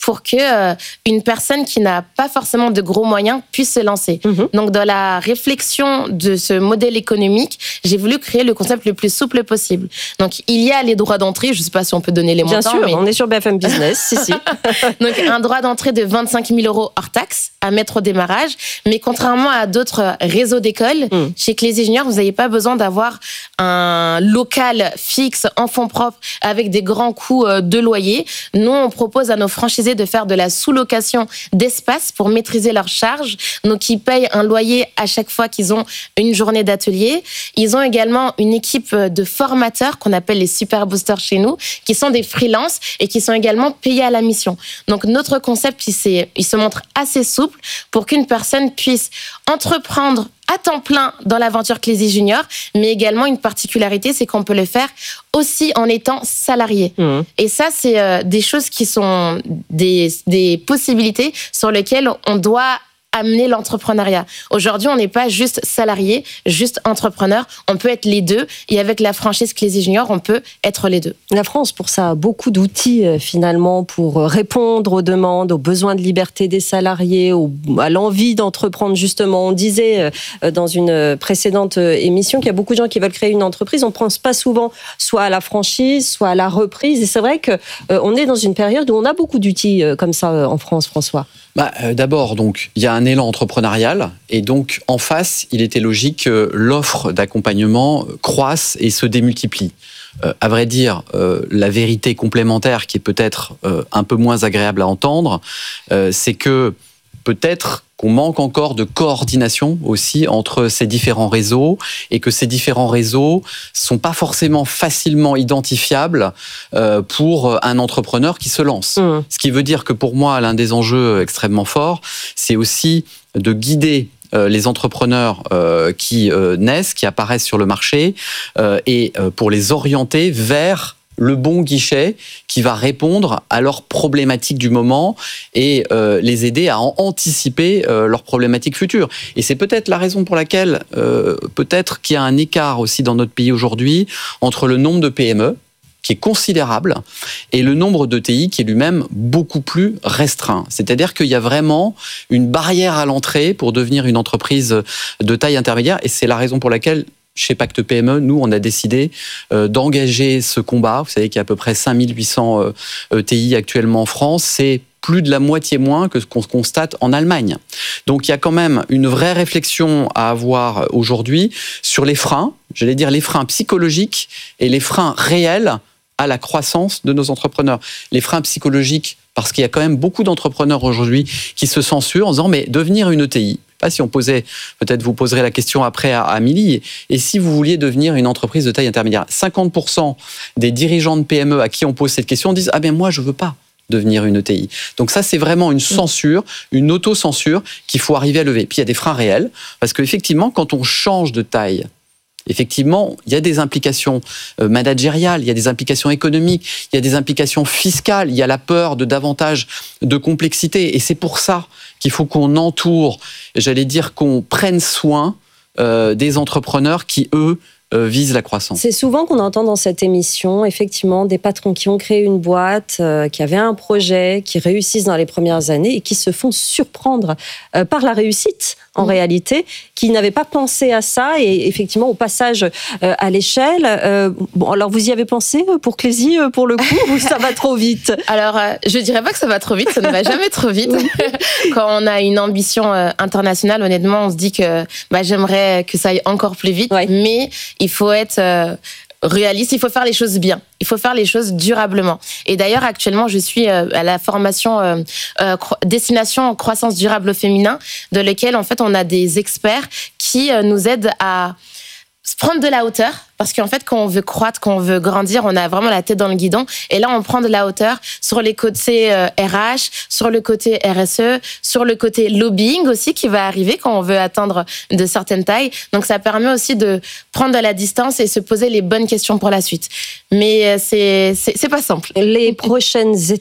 pour que euh, une personne qui n'a pas forcément de gros moyens puisse se lancer. Mmh. Donc, dans la réflexion de ce modèle économique, j'ai voulu créer le concept le plus souple possible. Donc, il y a les droits d'entrée. Je ne sais pas si on peut donner les Bien montants. Bien sûr, mais... on est sur B F M Business, si, si. Donc, un droit d'entrée de vingt-cinq mille euros hors taxe à mettre au démarrage. Mais contrairement à d'autres réseaux d'écoles, mmh. chez Clézy Junior, vous n'avez pas besoin d'avoir un local fixe en fonds propres avec des grands coûts de loyer. Nous, on propose à nos franchisés de faire de la sous-location d'espace pour maîtriser leurs charges. Donc, ils payent un loyer à chaque fois qu'ils ont une journée d'atelier. Ils ont également une équipe de formateurs qu'on appelle les super boosters chez nous, qui sont des freelances et qui sont également payés à la mission. Donc, notre concept, il, il se montre assez souple pour qu'une personne puisse entreprendre à temps plein dans l'aventure Clézy Junior, mais également une particularité, c'est qu'on peut le faire aussi en étant salarié. Mmh. Et ça, c'est euh, des choses qui sont des, des possibilités sur lesquelles on doit amener l'entrepreneuriat. Aujourd'hui, on n'est pas juste salarié, juste entrepreneur. On peut être les deux. Et avec la franchise Clézy Junior, on peut être les deux. La France, pour ça, a beaucoup d'outils, finalement, pour répondre aux demandes, aux besoins de liberté des salariés, aux, à l'envie d'entreprendre, justement. On disait dans une précédente émission qu'il y a beaucoup de gens qui veulent créer une entreprise. On ne pense pas souvent soit à la franchise, soit à la reprise. Et c'est vrai qu'on est dans une période où on a beaucoup d'outils comme ça en France, François. Bah, euh, d'abord, donc, il y a un élan entrepreneurial et donc en face, il était logique que l'offre d'accompagnement croisse et se démultiplie. Euh, à vrai dire, euh, la vérité complémentaire qui est peut-être euh, un peu moins agréable à entendre, euh, c'est que peut-être qu'on manque encore de coordination aussi entre ces différents réseaux et que ces différents réseaux sont pas forcément facilement identifiables euh, pour un entrepreneur qui se lance. Mmh. Ce qui veut dire que pour moi, l'un des enjeux extrêmement forts, c'est aussi de guider euh, les entrepreneurs euh, qui euh, naissent, qui apparaissent sur le marché euh, et euh, pour les orienter vers le bon guichet qui va répondre à leurs problématiques du moment et euh, les aider à en anticiper euh, leurs problématiques futures. Et c'est peut-être la raison pour laquelle euh, peut-être qu'il y a un écart aussi dans notre pays aujourd'hui entre le nombre de P M E, qui est considérable, et le nombre d'E T I qui est lui-même beaucoup plus restreint. C'est-à-dire qu'il y a vraiment une barrière à l'entrée pour devenir une entreprise de taille intermédiaire, et c'est la raison pour laquelle chez Pacte P M E, nous, on a décidé euh, d'engager ce combat. Vous savez qu'il y a à peu près cinq mille huit cents euh, E T I actuellement en France. C'est plus de la moitié moins que ce qu'on constate en Allemagne. Donc, il y a quand même une vraie réflexion à avoir aujourd'hui sur les freins, j'allais dire les freins psychologiques et les freins réels à la croissance de nos entrepreneurs. Les freins psychologiques, parce qu'il y a quand même beaucoup d'entrepreneurs aujourd'hui qui se censurent en disant « mais devenir une E T I », pas si on posait, peut-être vous poserez la question après à Amélie, et si vous vouliez devenir une entreprise de taille intermédiaire, cinquante pour cent des dirigeants de P M E à qui on pose cette question disent « ah ben moi je veux pas devenir une E T I ». Donc ça, c'est vraiment une censure, une auto-censure qu'il faut arriver à lever. Puis il y a des freins réels, parce qu'effectivement, quand on change de taille, effectivement, il y a des implications managériales, il y a des implications économiques, il y a des implications fiscales, il y a la peur de davantage de complexité. Et c'est pour ça qu'il faut qu'on entoure, j'allais dire qu'on prenne soin euh, des entrepreneurs qui, eux, euh, visent la croissance. C'est souvent qu'on entend dans cette émission, effectivement, des patrons qui ont créé une boîte, euh, qui avaient un projet, qui réussissent dans les premières années et qui se font surprendre euh, par la réussite, en mmh. réalité, qui n'avaient pas pensé à ça et effectivement au passage euh, à l'échelle. Euh, bon, alors vous y avez pensé pour Clézy, pour le coup, ou ça va trop vite? Alors, euh, je dirais pas que ça va trop vite, ça ne va jamais trop vite. Quand on a une ambition euh, internationale, honnêtement, on se dit que bah, j'aimerais que ça aille encore plus vite, ouais. mais il faut être euh, réaliste, il faut faire les choses bien. Il faut faire les choses durablement. Et d'ailleurs, actuellement, je suis à la formation euh, euh, Destination Croissance Durable au Féminin, de laquelle, en fait, on a des experts qui euh, nous aident à prendre de la hauteur, parce qu'en fait, quand on veut croître, quand on veut grandir, on a vraiment la tête dans le guidon. Et là, on prend de la hauteur sur les côtés euh, R H, sur le côté R S E, sur le côté lobbying aussi qui va arriver quand on veut atteindre de certaines tailles. Donc, ça permet aussi de prendre de la distance et se poser les bonnes questions pour la suite. Mais euh, c'est, c'est, c'est pas simple. Les prochaines étapes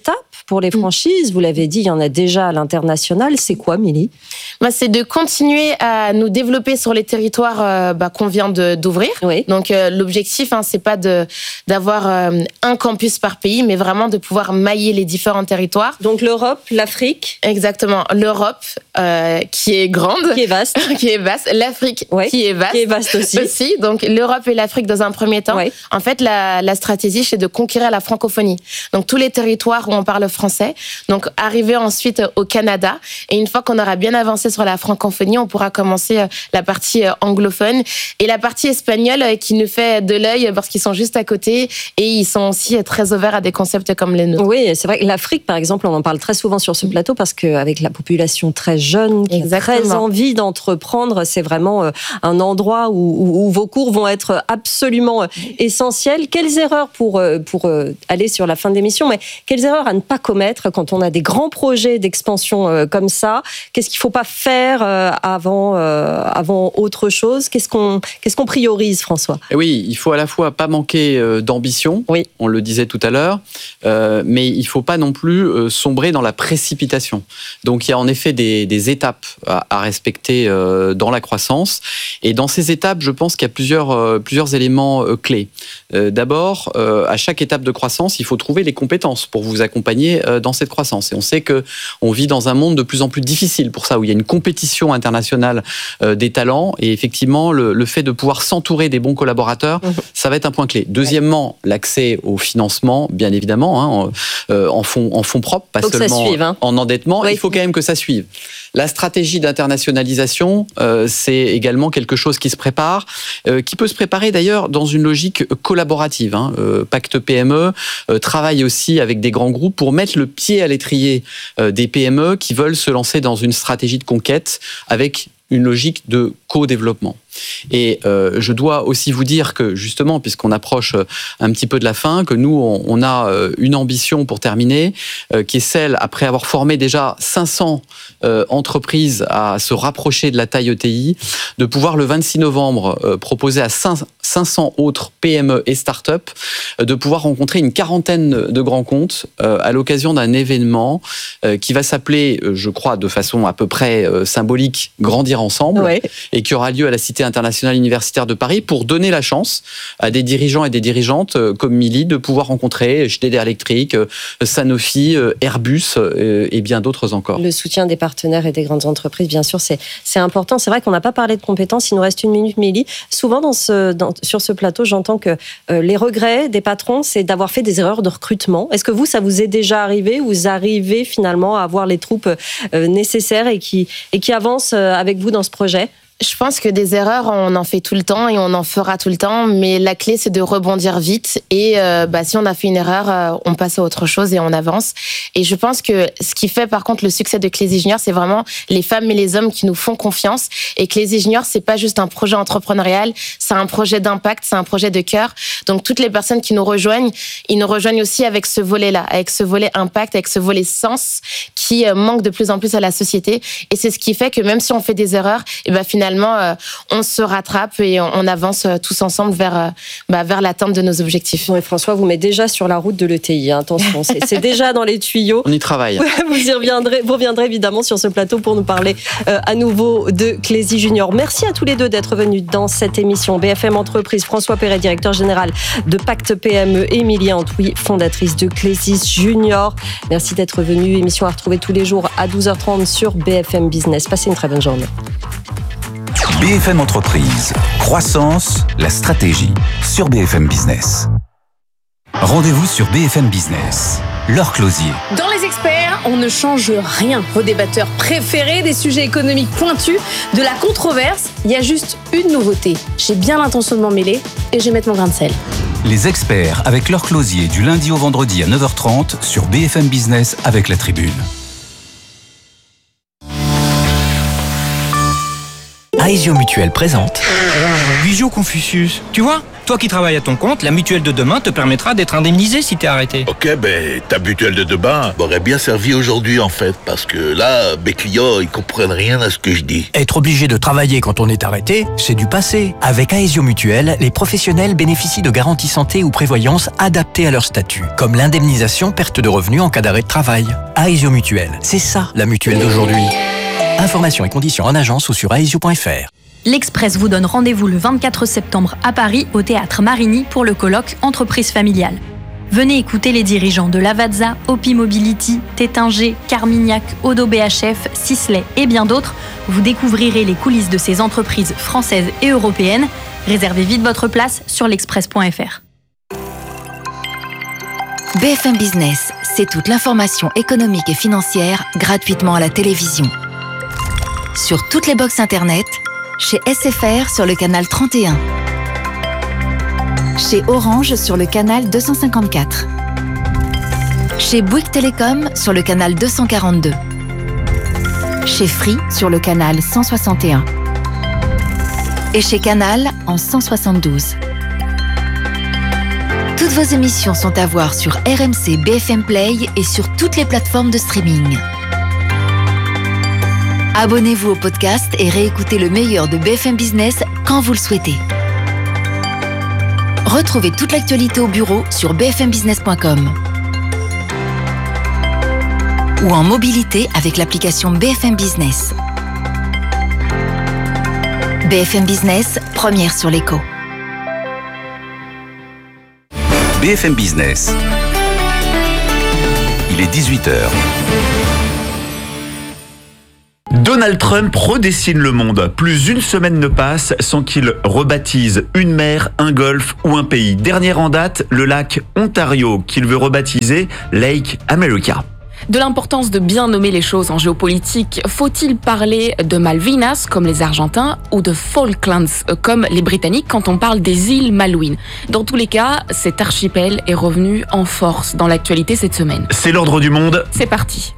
pour les franchises, vous l'avez dit, il y en a déjà à l'international. C'est quoi, Milly ? Bah, c'est de continuer à nous développer sur les territoires euh, bah, qu'on vient de, d'ouvrir. Oui. Donc euh, l'objectif, hein, c'est pas de d'avoir euh, un campus par pays, mais vraiment de pouvoir mailler les différents territoires. Donc l'Europe, l'Afrique. Exactement, l'Europe euh, qui est grande, qui est vaste, qui est vaste. L'Afrique ouais. qui est vaste, qui est vaste aussi. aussi. Donc l'Europe et l'Afrique dans un premier temps. Oui. En fait, la, la stratégie, c'est de conquérir la francophonie. Donc tous les territoires où on parle français. Donc arriver ensuite au Canada. Et une fois qu'on aura bien avancé sur la francophonie, on pourra commencer la partie anglophone et la partie espagnole qui nous fait de l'œil parce qu'ils sont juste à côté et ils sont aussi très ouverts à des concepts comme les nôtres. Oui, c'est vrai que l'Afrique, par exemple, on en parle très souvent sur ce plateau parce qu'avec la population très jeune, qui a très envie d'entreprendre, c'est vraiment un endroit où, où, où vos cours vont être absolument essentiels. Quelles erreurs pour, pour aller sur la fin de l'émission, mais quelles erreurs à ne pas commettre quand on a des grands projets d'expansion comme ça ? Qu'est-ce qu'il ne faut pas faire avant, avant autre chose ? Qu'est-ce qu'on, qu'est-ce qu'on priorise, François ? Et oui, il faut à la fois pas manquer d'ambition, oui. on le disait tout à l'heure, euh, mais il ne faut pas non plus sombrer dans la précipitation. Donc il y a en effet des, des étapes à, à respecter euh, dans la croissance. Et dans ces étapes, je pense qu'il y a plusieurs, euh, plusieurs éléments euh, clés. Euh, d'abord, euh, à chaque étape de croissance, il faut trouver les compétences pour vous accompagner euh, dans cette croissance. Et on sait qu'on vit dans un monde de plus en plus difficile pour ça, où il y a une compétition internationale euh, des talents. Et effectivement, le, le fait de pouvoir s'entourer des bons collaborateurs, mmh. ça va être un point clé. Deuxièmement, l'accès au financement, bien évidemment, hein, en, euh, en, fonds, en fonds propres, pas faut seulement suive, hein. en endettement. Oui. Il faut quand même que ça suive. La stratégie d'internationalisation, euh, c'est également quelque chose qui se prépare, euh, qui peut se préparer d'ailleurs dans une logique collaborative. Hein. Euh, Pacte P M E euh, travaille aussi avec des grands groupes pour mettre le pied à l'étrier euh, des P M E qui veulent se lancer dans une stratégie de conquête avec une logique de co-développement. Et euh, je dois aussi vous dire que justement, puisqu'on approche un petit peu de la fin, que nous, on, on a une ambition pour terminer, euh, qui est celle, après avoir formé déjà cinq cents euh, entreprises à se rapprocher de la taille E T I, de pouvoir le vingt-six novembre euh, proposer à cinq cents autres P M E et start-up euh, de pouvoir rencontrer une quarantaine de grands comptes euh, à l'occasion d'un événement euh, qui va s'appeler, euh, je crois, de façon à peu près euh, symbolique, Grandir ensemble, ouais. et qui aura lieu à la Cité internationale universitaire de Paris pour donner la chance à des dirigeants et des dirigeantes comme Milly de pouvoir rencontrer Schneider Electric, Sanofi, Airbus et bien d'autres encore. Le soutien des partenaires et des grandes entreprises, bien sûr, c'est, c'est important. C'est vrai qu'on n'a pas parlé de compétences, il nous reste une minute, Milly. Souvent dans ce, dans, sur ce plateau, j'entends que euh, les regrets des patrons, c'est d'avoir fait des erreurs de recrutement. Est-ce que vous, ça vous est déjà arrivé ? Vous arrivez finalement à avoir les troupes euh, nécessaires et qui, et qui avancent avec vous dans ce projet ? Je pense que des erreurs, on en fait tout le temps et on en fera tout le temps, mais la clé, c'est de rebondir vite et euh, bah, si on a fait une erreur, euh, on passe à autre chose et on avance. Et je pense que ce qui fait par contre le succès de Clézy Junior, c'est vraiment les femmes et les hommes qui nous font confiance. Et Clézy Junior, c'est pas juste un projet entrepreneurial, c'est un projet d'impact, c'est un projet de cœur. Donc toutes les personnes qui nous rejoignent, ils nous rejoignent aussi avec ce volet-là, avec ce volet impact, avec ce volet sens qui euh, manque de plus en plus à la société. Et c'est ce qui fait que même si on fait des erreurs, et ben finalement Euh, on se rattrape et on, on avance euh, tous ensemble vers, euh, bah, vers l'atteinte de nos objectifs. Oui, François, vous mettez déjà sur la route de l'E T I. Hein. Attention, c'est, c'est déjà dans les tuyaux. On y travaille. Vous y reviendrez, vous reviendrez évidemment sur ce plateau pour nous parler euh, à nouveau de Clézy Junior. Merci à tous les deux d'être venus dans cette émission. B F M Entreprise, François Perret, directeur général de Pacte P M E, Émilie Antouy, fondatrice de Clézy Junior. Merci d'être venus. Émission à retrouver tous les jours à douze heures trente sur B F M Business. Passez une très bonne journée. B F M Entreprise, croissance, la stratégie, sur B F M Business. Rendez-vous sur B F M Business. Laure Closier. Dans Les Experts, on ne change rien. Vos débatteurs préférés, des sujets économiques pointus, de la controverse, il y a juste une nouveauté. J'ai bien l'intention de m'en mêler et je vais mettre mon grain de sel. Les Experts avec Laure Closier du lundi au vendredi à neuf heures trente sur B F M Business avec La Tribune. Aesio Mutuel présente Visio Confucius. Tu vois, toi qui travailles à ton compte, la mutuelle de demain te permettra d'être indemnisé si t'es arrêté. Ok, ben ta mutuelle de demain m'aurait bien servi aujourd'hui en fait, parce que là, mes clients, ils comprennent rien à ce que je dis. Être obligé de travailler quand on est arrêté, c'est du passé. Avec Aesio Mutuelle, les professionnels bénéficient de garanties santé ou prévoyance adaptées à leur statut, comme l'indemnisation perte de revenus en cas d'arrêt de travail. Aesio Mutuelle, c'est ça la mutuelle d'aujourd'hui. Informations et conditions en agence ou sur aesio point f r. L'Express vous donne rendez-vous le vingt-quatre septembre à Paris au Théâtre Marigny pour le colloque Entreprise familiale. Venez écouter les dirigeants de Lavazza, Opi Mobility, Tétinger, Carmignac, Odo B H F, Sisley et bien d'autres. Vous découvrirez les coulisses de ces entreprises françaises et européennes. Réservez vite votre place sur l'express point f r. B F M Business, c'est toute l'information économique et financière gratuitement à la télévision. Sur toutes les box internet, chez S F R sur le canal trente et un. Chez Orange sur le canal deux cent cinquante-quatre. Chez Bouygues Télécom sur le canal deux cent quarante-deux. Chez Free sur le canal cent soixante et un. Et chez Canal en cent soixante-douze. Toutes vos émissions sont à voir sur R M C B F M Play et sur toutes les plateformes de streaming. Abonnez-vous au podcast et réécoutez le meilleur de B F M Business quand vous le souhaitez. Retrouvez toute l'actualité au bureau sur b f m business point com ou en mobilité avec l'application B F M Business. B F M Business, première sur l'écho. B F M Business. Il est dix-huit heures. Donald Trump redessine le monde. Plus une semaine ne passe sans qu'il rebaptise une mer, un golfe ou un pays. Dernier en date, le lac Ontario, qu'il veut rebaptiser Lake America. De l'importance de bien nommer les choses en géopolitique, faut-il parler de Malvinas comme les Argentins ou de Falklands comme les Britanniques quand on parle des îles Malouines? Dans tous les cas, cet archipel est revenu en force dans l'actualité cette semaine. C'est l'ordre du monde. C'est parti.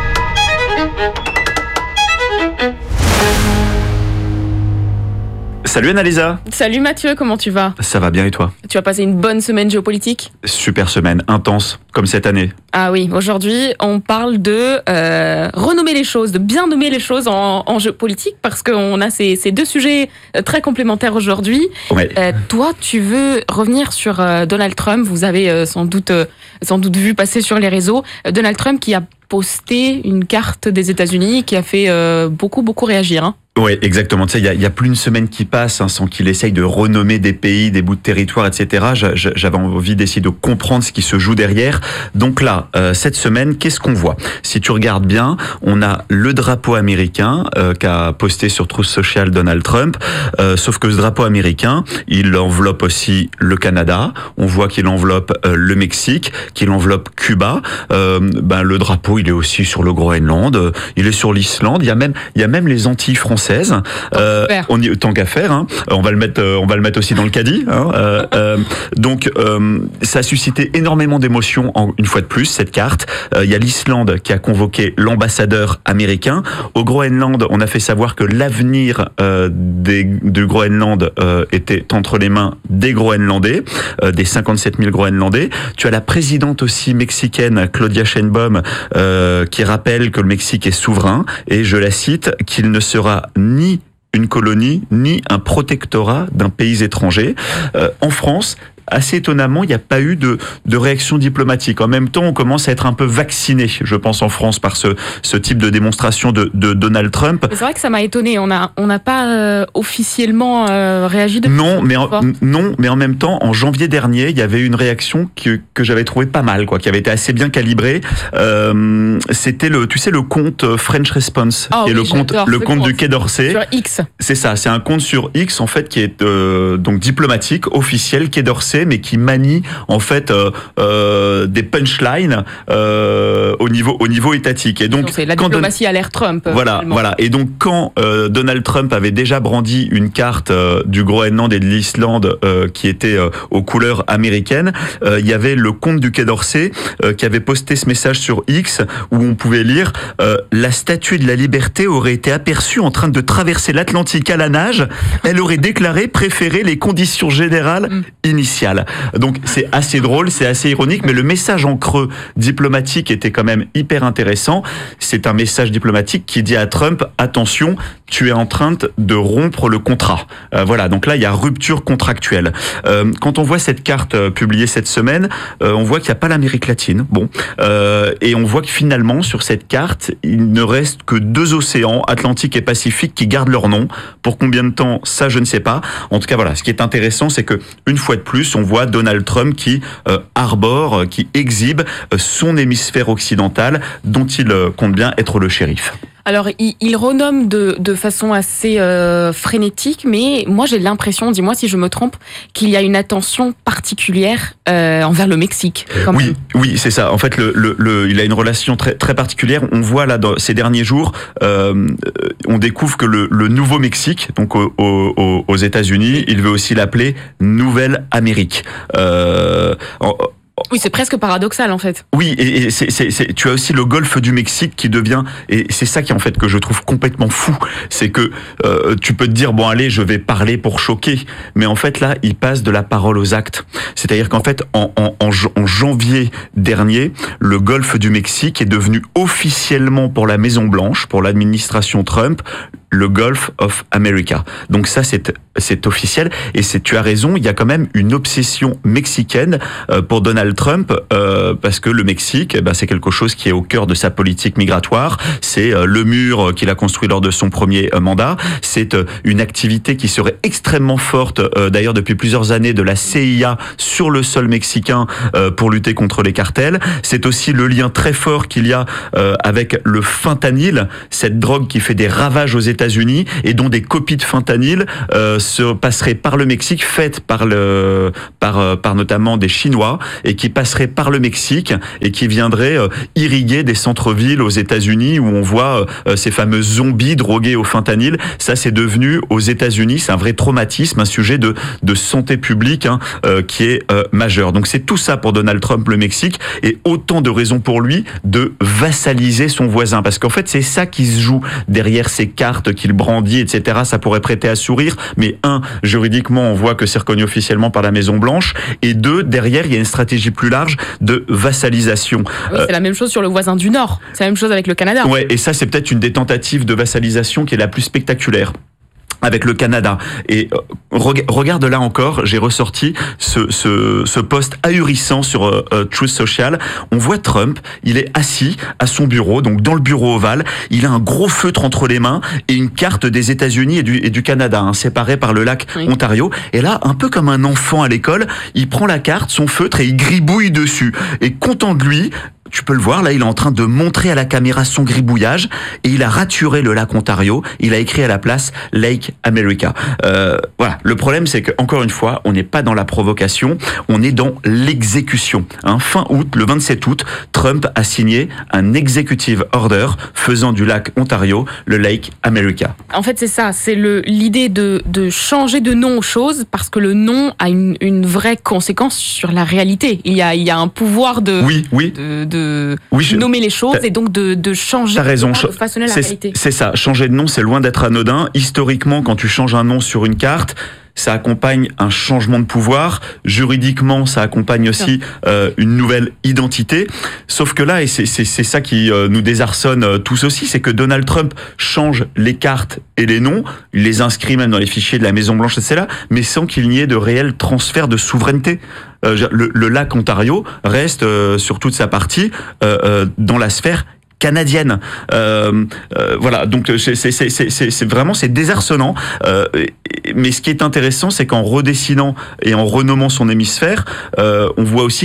Salut Annalisa. Salut Mathieu, comment tu vas? Ça va bien et toi? Tu as passé une bonne semaine géopolitique? Super semaine, intense, comme cette année. Ah oui, aujourd'hui on parle de euh, renommer les choses, de bien nommer les choses en, en géopolitique parce qu'on a ces, ces deux sujets très complémentaires aujourd'hui. Ouais. Euh, toi, tu veux revenir sur euh, Donald Trump, vous avez euh, sans doute, euh, sans doute vu passer sur les réseaux, euh, Donald Trump qui a posté une carte des États-Unis qui a fait euh, beaucoup, beaucoup réagir. Hein. Oui, exactement. Tu sais, il y a, y a plus d'une semaine qui passe hein, sans qu'il essaye de renommer des pays, des bouts de territoire, et cetera. J'avais envie d'essayer de comprendre ce qui se joue derrière. Donc là, euh, cette semaine, qu'est-ce qu'on voit? Si tu regardes bien, on a le drapeau américain euh, qu'a posté sur Truth Social Donald Trump. Euh, sauf que ce drapeau américain, il enveloppe aussi le Canada. On voit qu'il enveloppe euh, le Mexique, qu'il enveloppe Cuba. Euh, ben le drapeau, il est aussi sur le Groenland. Euh, il est sur l'Islande. Il y a même, il y a même les Antilles françaises. Euh, on y tant qu'à faire, hein. On va le mettre, euh, on va le mettre aussi dans le caddie. Hein. Euh, euh, donc, euh, ça a suscité énormément d'émotions. En, une fois de plus, cette carte. Euh, il y a l'Islande qui a convoqué l'ambassadeur américain. Au Groenland, on a fait savoir que l'avenir euh, des, du Groenland euh, était entre les mains des Groenlandais, euh, des cinquante-sept mille Groenlandais. Tu as la présidente aussi mexicaine, Claudia Sheinbaum, euh, qui rappelle que le Mexique est souverain et je la cite, qu'il ne sera ni une colonie, ni un protectorat d'un pays étranger. Euh, en France, assez étonnamment, il n'y a pas eu de, de réaction diplomatique. En même temps, on commence à être un peu vacciné, je pense, en France, par ce, ce type de démonstration de, de Donald Trump. C'est vrai que ça m'a étonné. On n'a on n'a pas euh, officiellement euh, réagi depuis. Non, mais en, non, mais en même temps, en janvier dernier, il y avait une réaction que, que j'avais trouvée pas mal, quoi, qui avait été assez bien calibrée. Euh, C'était le, tu sais, le compte French Response, oh, qui est oui, le compte, le compte du Quai d'Orsay. Sur X. C'est ça. C'est un compte sur X, en fait, qui est euh, donc diplomatique, officiel, Quai d'Orsay. condensé, mais qui manie en fait euh, euh, des punchlines euh, au niveau au niveau étatique. Et donc, c'est la quand diplomatie Don... à l'ère Trump. Voilà, finalement. voilà. Et donc quand euh, Donald Trump avait déjà brandi une carte euh, du Groenland et de l'Islande euh, qui était euh, aux couleurs américaines, euh, il y avait le comte du Quai d'Orsay euh, qui avait posté ce message sur X où on pouvait lire euh, la statue de la liberté aurait été aperçue en train de traverser l'Atlantique à la nage. Elle aurait déclaré préférer les conditions générales initiales. Donc c'est assez drôle, c'est assez ironique, mais le message en creux diplomatique était quand même hyper intéressant. C'est un message diplomatique qui dit à Trump, attention, tu es en train de rompre le contrat. Euh, voilà, donc là il y a rupture contractuelle. Euh, quand on voit cette carte euh, publiée cette semaine, euh, on voit qu'il n'y a pas l'Amérique latine. Bon, euh, et on voit que finalement sur cette carte, il ne reste que deux océans, Atlantique et Pacifique, qui gardent leur nom. Pour combien de temps, ça je ne sais pas. En tout cas, voilà, ce qui est intéressant, c'est que une fois de plus, on voit Donald Trump qui euh, arbore, euh, qui exhibe euh, son hémisphère occidental, dont il euh, compte bien être le shérif. Alors, il, il renomme de, de façon assez euh, frénétique, mais moi j'ai l'impression, dis-moi si je me trompe, qu'il y a une attention particulière euh, envers le Mexique. Quand oui, même. oui, c'est ça. En fait, le, le, le, il a une relation très, très particulière. On voit là, dans ces derniers jours, euh, on découvre que le, le Nouveau-Mexique, donc au, au, aux États-Unis, il veut aussi l'appeler Nouvelle-Amérique. Euh, en, Oui, c'est presque paradoxal en fait. Oui, et, et c'est, c'est, c'est, tu as aussi le golfe du Mexique qui devient, et c'est ça qui en fait que je trouve complètement fou, c'est que euh, tu peux te dire bon allez, je vais parler pour choquer, mais en fait là, il passe de la parole aux actes. C'est-à-dire qu'en fait, en, en, en, en janvier dernier, le golfe du Mexique est devenu officiellement pour la Maison Blanche, pour l'administration Trump, le Gulf of America. Donc ça, c'est c'est officiel. Et c'est, tu as raison, il y a quand même une obsession mexicaine euh, pour Donald Trump, euh, parce que le Mexique, eh ben, c'est quelque chose qui est au cœur de sa politique migratoire. C'est euh, le mur qu'il a construit lors de son premier euh, mandat. C'est euh, une activité qui serait extrêmement forte, euh, d'ailleurs depuis plusieurs années, de la C I A sur le sol mexicain euh, pour lutter contre les cartels. C'est aussi le lien très fort qu'il y a euh, avec le fentanyl, cette drogue qui fait des ravages aux États-Unis et dont des copies de fentanyl euh, se passeraient par le Mexique, faites par le par euh, par notamment des Chinois, et qui passeraient par le Mexique et qui viendraient euh, irriguer des centres-villes aux États-Unis où on voit euh, ces fameux zombies drogués au fentanyl. Ça, c'est devenu aux États-Unis, c'est un vrai traumatisme, un sujet de de santé publique hein, euh, qui est euh, majeur. Donc c'est tout ça pour Donald Trump, le Mexique, et autant de raisons pour lui de vassaliser son voisin, parce qu'en fait c'est ça qui se joue derrière ces cartes qu'il brandit, et cetera. Ça pourrait prêter à sourire, mais un, juridiquement, on voit que c'est reconnu officiellement par la Maison Blanche, et deux, derrière, il y a une stratégie plus large de vassalisation. Oui, c'est la même chose sur le voisin du Nord. C'est la même chose avec le Canada. Ouais, et ça, c'est peut-être une des tentatives de vassalisation qui est la plus spectaculaire avec le Canada. Et euh, regarde là encore, j'ai ressorti ce, ce, ce post ahurissant sur euh, Truth Social. On voit Trump, il est assis à son bureau, donc dans le bureau ovale, il a un gros feutre entre les mains et une carte des États-Unis et du, et du Canada, hein, séparée par le lac oui. Ontario. Et là, un peu comme un enfant à l'école, il prend la carte, son feutre, et il gribouille dessus. Et content de lui, tu peux le voir, là, il est en train de montrer à la caméra son gribouillage, et il a raturé le lac Ontario. Il a écrit à la place Lake America. Euh, voilà. Le problème, c'est que encore une fois, on n'est pas dans la provocation, on est dans l'exécution. Hein, fin août, le vingt-sept août, Trump a signé un executive order faisant du lac Ontario le Lake America. En fait, c'est ça, c'est le l'idée de de changer de nom aux choses, parce que le nom a une une vraie conséquence sur la réalité. Il y a il y a un pouvoir de oui oui de, de oui, je, nommer les choses et donc de, de changer, t'as raison, de façonner la c'est, réalité. C'est ça, changer de nom, c'est loin d'être anodin. Historiquement, quand tu changes un nom sur une carte, ça accompagne un changement de pouvoir. Juridiquement, ça accompagne aussi euh, une nouvelle identité. Sauf que là, et c'est, c'est, c'est ça qui euh, nous désarçonne euh, tous aussi, c'est que Donald Trump change les cartes et les noms, il les inscrit même dans les fichiers de la Maison-Blanche, et cetera, mais sans qu'il n'y ait de réel transfert de souveraineté. Euh, le, le lac Ontario reste euh, sur toute sa partie euh, euh, dans la sphère canadienne. Euh, euh, voilà, donc c'est, c'est, c'est, c'est, c'est vraiment c'est désarçonnant. Euh, mais ce qui est intéressant, c'est qu'en redessinant et en renommant son hémisphère, euh, on voit aussi que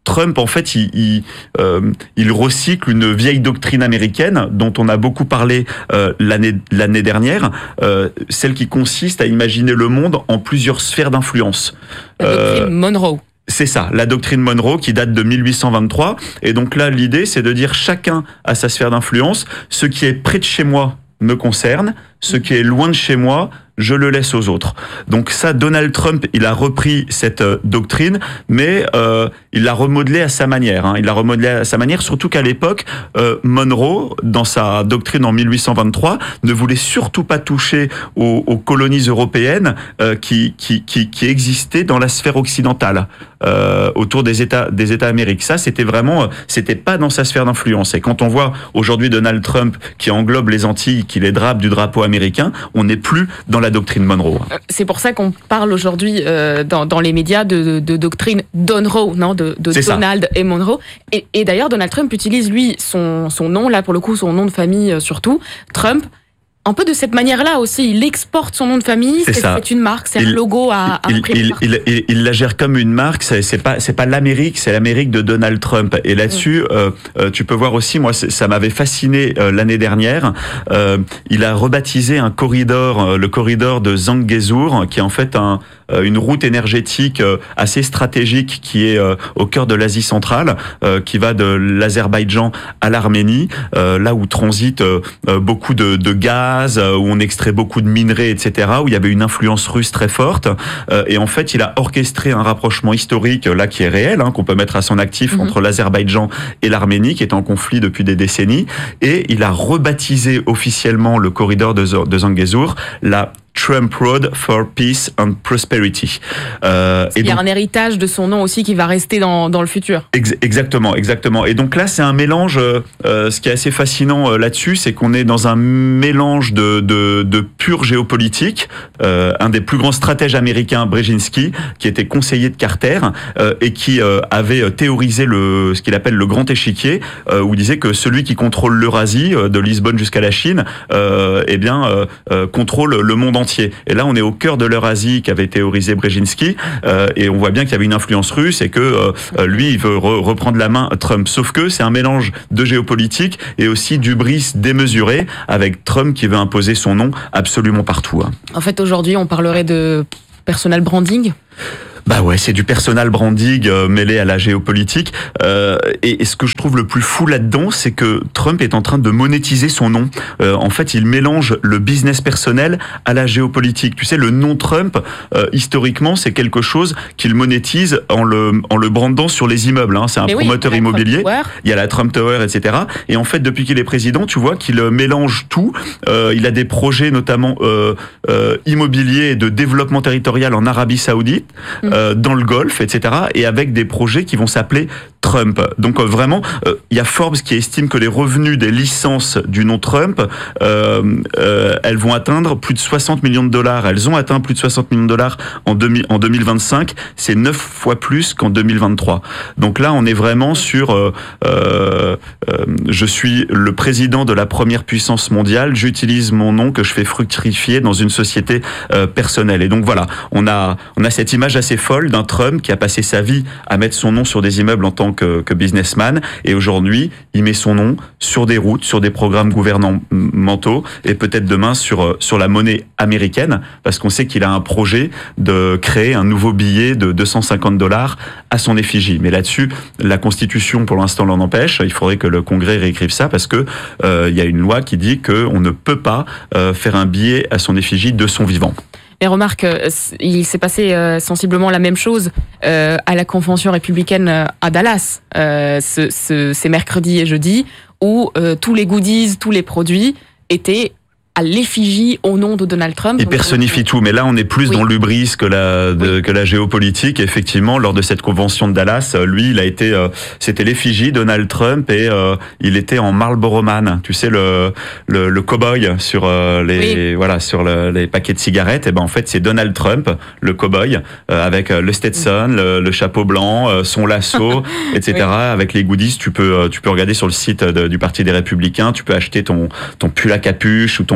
Trump, en fait, il, il, euh, il recycle une vieille doctrine américaine dont on a beaucoup parlé euh, l'année, l'année dernière, euh, celle qui consiste à imaginer le monde en plusieurs sphères d'influence. La doctrine euh, Monroe. C'est ça, la doctrine Monroe qui date de mille huit cent vingt-trois. Et donc là, l'idée, c'est de dire chacun a sa sphère d'influence. Ce qui est près de chez moi me concerne, ce qui est loin de chez moi, je le laisse aux autres. Donc ça, Donald Trump, il a repris cette euh, doctrine, mais euh, il l'a remodelée à sa manière. Hein. Il l'a remodelée à sa manière, surtout qu'à l'époque, euh, Monroe, dans sa doctrine en mille huit cent vingt-trois, ne voulait surtout pas toucher aux, aux colonies européennes euh, qui, qui, qui, qui existaient dans la sphère occidentale, euh, autour des États, des États américains. Ça, c'était vraiment, c'était pas dans sa sphère d'influence. Et quand on voit aujourd'hui Donald Trump qui englobe les Antilles, qui les drape du drapeau américain, on n'est plus dans la doctrine Monroe. C'est pour ça qu'on parle aujourd'hui euh, dans, dans les médias de, de, de doctrine Donroe, non, de, de Donald ça. et Monroe. Et, et d'ailleurs, Donald Trump utilise lui son, son nom, là pour le coup son nom de famille euh, surtout, Trump. Un peu de cette manière-là aussi, il exporte son nom de famille, c'est, c'est, c'est une marque, c'est il, un logo à, à il, il, il, il, il la gère comme une marque, c'est, c'est pas c'est pas l'Amérique, c'est l'Amérique de Donald Trump. Et là-dessus, mmh. euh, euh, tu peux voir aussi, moi, ça m'avait fasciné euh, l'année dernière. Euh, il a rebaptisé un corridor, euh, le corridor de Zangezur, qui est en fait un euh, une route énergétique euh, assez stratégique qui est euh, au cœur de l'Asie centrale, euh, qui va de l'Azerbaïdjan à l'Arménie, euh, là où transite euh, beaucoup de, de gaz, où on extrait beaucoup de minerais, et cetera, où il y avait une influence russe très forte. Euh, et en fait, il a orchestré un rapprochement historique, là, qui est réel, hein, qu'on peut mettre à son actif, mmh. entre l'Azerbaïdjan et l'Arménie, qui est en conflit depuis des décennies. Et il a rebaptisé officiellement le corridor de, de Zangezur la Trump Road for Peace and Prosperity. Euh, et il y a donc, un héritage de son nom aussi qui va rester dans, dans le futur. Ex- exactement, exactement. Et donc là, c'est un mélange, euh, ce qui est assez fascinant euh, là-dessus, c'est qu'on est dans un mélange de, de, de pure géopolitique. Euh, un des plus grands stratèges américains, Brzezinski, qui était conseiller de Carter, euh, et qui euh, avait théorisé le, ce qu'il appelle le grand échiquier, euh, où il disait que celui qui contrôle l'Eurasie, euh, de Lisbonne jusqu'à la Chine, euh, eh bien, euh, euh, contrôle le monde entier. Et là, on est au cœur de l'Eurasie qu'avait théorisé Brzezinski, euh, et on voit bien qu'il y avait une influence russe et que euh, lui, il veut re- reprendre la main Trump. Sauf que c'est un mélange de géopolitique et aussi d'hubris démesuré, avec Trump qui veut imposer son nom absolument partout. Hein. En fait, aujourd'hui, on parlerait de personal branding. Bah ouais, c'est du personal branding euh, mêlé à la géopolitique. Euh, et, et ce que je trouve le plus fou là-dedans, c'est que Trump est en train de monétiser son nom. Euh, en fait, il mélange le business personnel à la géopolitique. Tu sais, le nom Trump, euh, historiquement, c'est quelque chose qu'il monétise en le en le brandant sur les immeubles. Hein. C'est un Mais promoteur oui, immobilier. Il y a la Trump Tower, et cetera. Et en fait, depuis qu'il est président, tu vois qu'il mélange tout. Euh, il a des projets, notamment euh, euh, immobiliers et de développement territorial en Arabie Saoudite. Mmh. Euh, dans le Golfe, et cetera, et avec des projets qui vont s'appeler Trump. Donc euh, vraiment, il euh, y a Forbes qui estime que les revenus des licences du nom Trump, euh, euh, elles vont atteindre plus de soixante millions de dollars. Elles ont atteint plus de soixante millions de dollars en, demi, en deux mille vingt-cinq. C'est neuf fois plus qu'en deux mille vingt-trois. Donc là, on est vraiment sur euh, euh, euh, je suis le président de la première puissance mondiale, j'utilise mon nom que je fais fructifier dans une société euh, personnelle. Et donc voilà, on a, on a cette image assez folle d'un Trump qui a passé sa vie à mettre son nom sur des immeubles en tant que, que businessman, et aujourd'hui, il met son nom sur des routes, sur des programmes gouvernementaux, et peut-être demain sur, sur la monnaie américaine, parce qu'on sait qu'il a un projet de créer un nouveau billet de deux cent cinquante dollars à son effigie. Mais là-dessus, la Constitution, pour l'instant, l'en empêche. Il faudrait que le Congrès réécrive ça, parce que euh, il y a une loi qui dit qu'on ne peut pas euh, faire un billet à son effigie de son vivant. Mais remarque, il s'est passé euh, sensiblement la même chose euh, à la convention républicaine euh, à Dallas, euh, ce, ce, ces mercredis et jeudis, où euh, tous les goodies, tous les produits étaient à l'effigie au nom de Donald Trump. Il personnifie tout, mais là on est plus oui. dans l'hubris que la de, oui. que la géopolitique. Effectivement, lors de cette convention de Dallas, lui, il a été, euh, c'était l'effigie Donald Trump, et euh, il était en Marlboro Man, tu sais, le le, le cow-boy sur euh, les oui. voilà sur le, les paquets de cigarettes. Et ben en fait c'est Donald Trump, le cow-boy, euh, avec le Stetson, oui. le, le chapeau blanc, euh, son lasso, et cetera. Oui. Avec les goodies, tu peux tu peux regarder sur le site de, du Parti des Républicains, tu peux acheter ton ton pull à capuche ou ton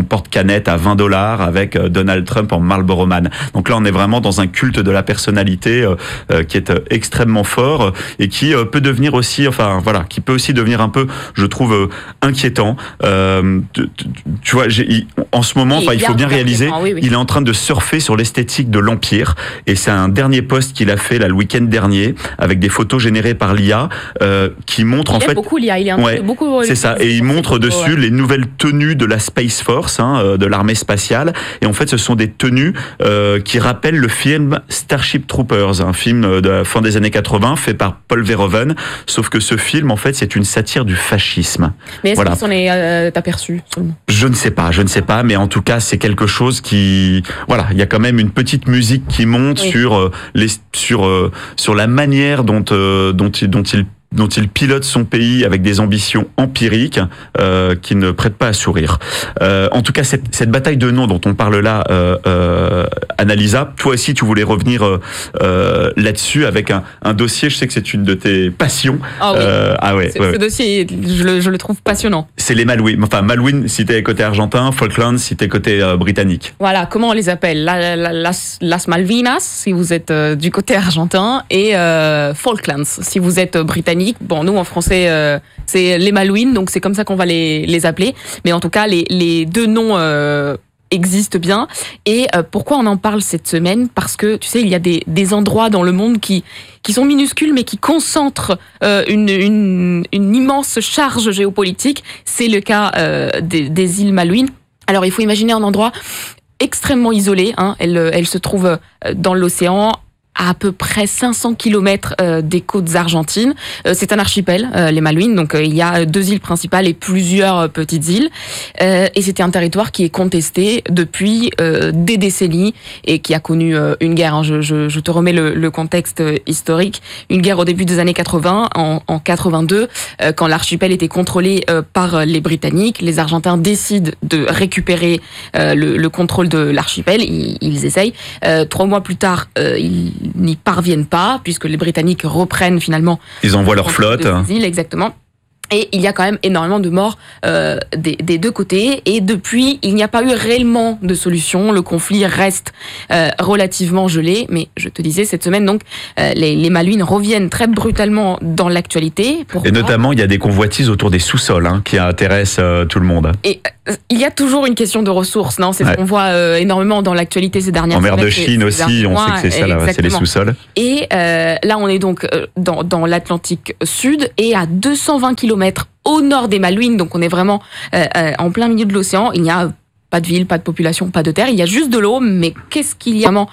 porte-canette à vingt dollars avec Donald Trump en Marlboro Man. Donc là, on est vraiment dans un culte de la personnalité euh, qui est extrêmement fort et qui euh, peut devenir aussi, enfin voilà, qui peut aussi devenir un peu, je trouve, euh, inquiétant. Euh, tu, tu vois, j'ai, en ce moment, enfin, il faut bien réaliser, oui, oui. il est en train de surfer sur l'esthétique de l'Empire et c'est un dernier post qu'il a fait là, le week-end dernier avec des photos générées par l'I A euh, qui montrent il en fait... beaucoup l'I A, il est un ouais, peu beaucoup... C'est ça, et il montre dessus ouais. les nouvelles tenues de la Space Force, hein, de l'armée spatiale, et en fait ce sont des tenues euh, qui rappellent le film Starship Troopers, un film de la fin des années quatre-vingts fait par Paul Verhoeven, sauf que ce film en fait c'est une satire du fascisme. Mais est-ce voilà. qu'il s'en est euh, aperçu seulement ? Je ne sais pas, je ne sais pas, mais en tout cas c'est quelque chose qui... Voilà, il y a quand même une petite musique qui monte oui. sur, euh, les, sur, euh, sur la manière dont, euh, dont, dont il dont il pilote son pays avec des ambitions empiriques euh, qui ne prêtent pas à sourire. Euh, en tout cas, cette, cette bataille de noms dont on parle là, euh, euh, Annalisa, toi aussi tu voulais revenir euh, là-dessus avec un, un dossier, je sais que c'est une de tes passions. Oh oui. euh, ah ouais, ce, ouais, ce dossier, je le, je le trouve passionnant. C'est les Malouines, enfin Malouines si t'es côté argentin, Falklands si t'es côté euh, britannique. Voilà, comment on les appelle la, la, las, las Malvinas si vous êtes euh, du côté argentin et euh, Falklands si vous êtes britannique. Bon, nous en français, euh, c'est les Malouines, donc c'est comme ça qu'on va les, les appeler. Mais en tout cas, les, les deux noms euh, existent bien. Et euh, pourquoi on en parle cette semaine ? Parce que, tu sais, il y a des, des endroits dans le monde qui, qui sont minuscules, mais qui concentrent euh, une, une, une immense charge géopolitique. C'est le cas euh, des, des îles Malouines. Alors, il faut imaginer un endroit extrêmement isolé. Hein. Elle, elle se trouve dans l'océan, à à peu près cinq cents kilomètres euh, des côtes argentines. Euh, c'est un archipel, euh, les Malouines, donc euh, il y a deux îles principales et plusieurs euh, petites îles. Euh, et c'était un territoire qui est contesté depuis euh, des décennies et qui a connu euh, une guerre. Hein. Je, je, je te remets le, le contexte historique. Une guerre au début des années quatre-vingts, en, en quatre-vingt-deux, euh, quand l'archipel était contrôlé euh, par les Britanniques. Les Argentins décident de récupérer euh, le, le contrôle de l'archipel. Ils, ils essayent. Euh, trois mois plus tard, euh, ils n'y parviennent pas, puisque les Britanniques reprennent finalement... Ils envoient leur flotte. Des îles, exactement. Et il y a quand même énormément de morts euh, des, des deux côtés. Et depuis, il n'y a pas eu réellement de solution. Le conflit reste euh, relativement gelé. Mais je te disais, cette semaine, donc, euh, les, les Malouines reviennent très brutalement dans l'actualité. Pourquoi ? Et notamment, il y a des convoitises autour des sous-sols hein, qui intéressent euh, tout le monde. Et euh, il y a toujours une question de ressources, non ? C'est ouais. ce qu'on voit euh, énormément dans l'actualité ces dernières semaines. En mer de ces, Chine ces aussi, on sait que c'est ça, là, c'est les sous-sols. Et euh, là, on est donc euh, dans, dans l'Atlantique Sud et à deux cent vingt kilomètres au nord des Malouines, donc on est vraiment euh, euh, en plein milieu de l'océan. Il n'y a pas de ville, pas de population, pas de terre, il y a juste de l'eau, mais qu'est-ce qu'il y a vraiment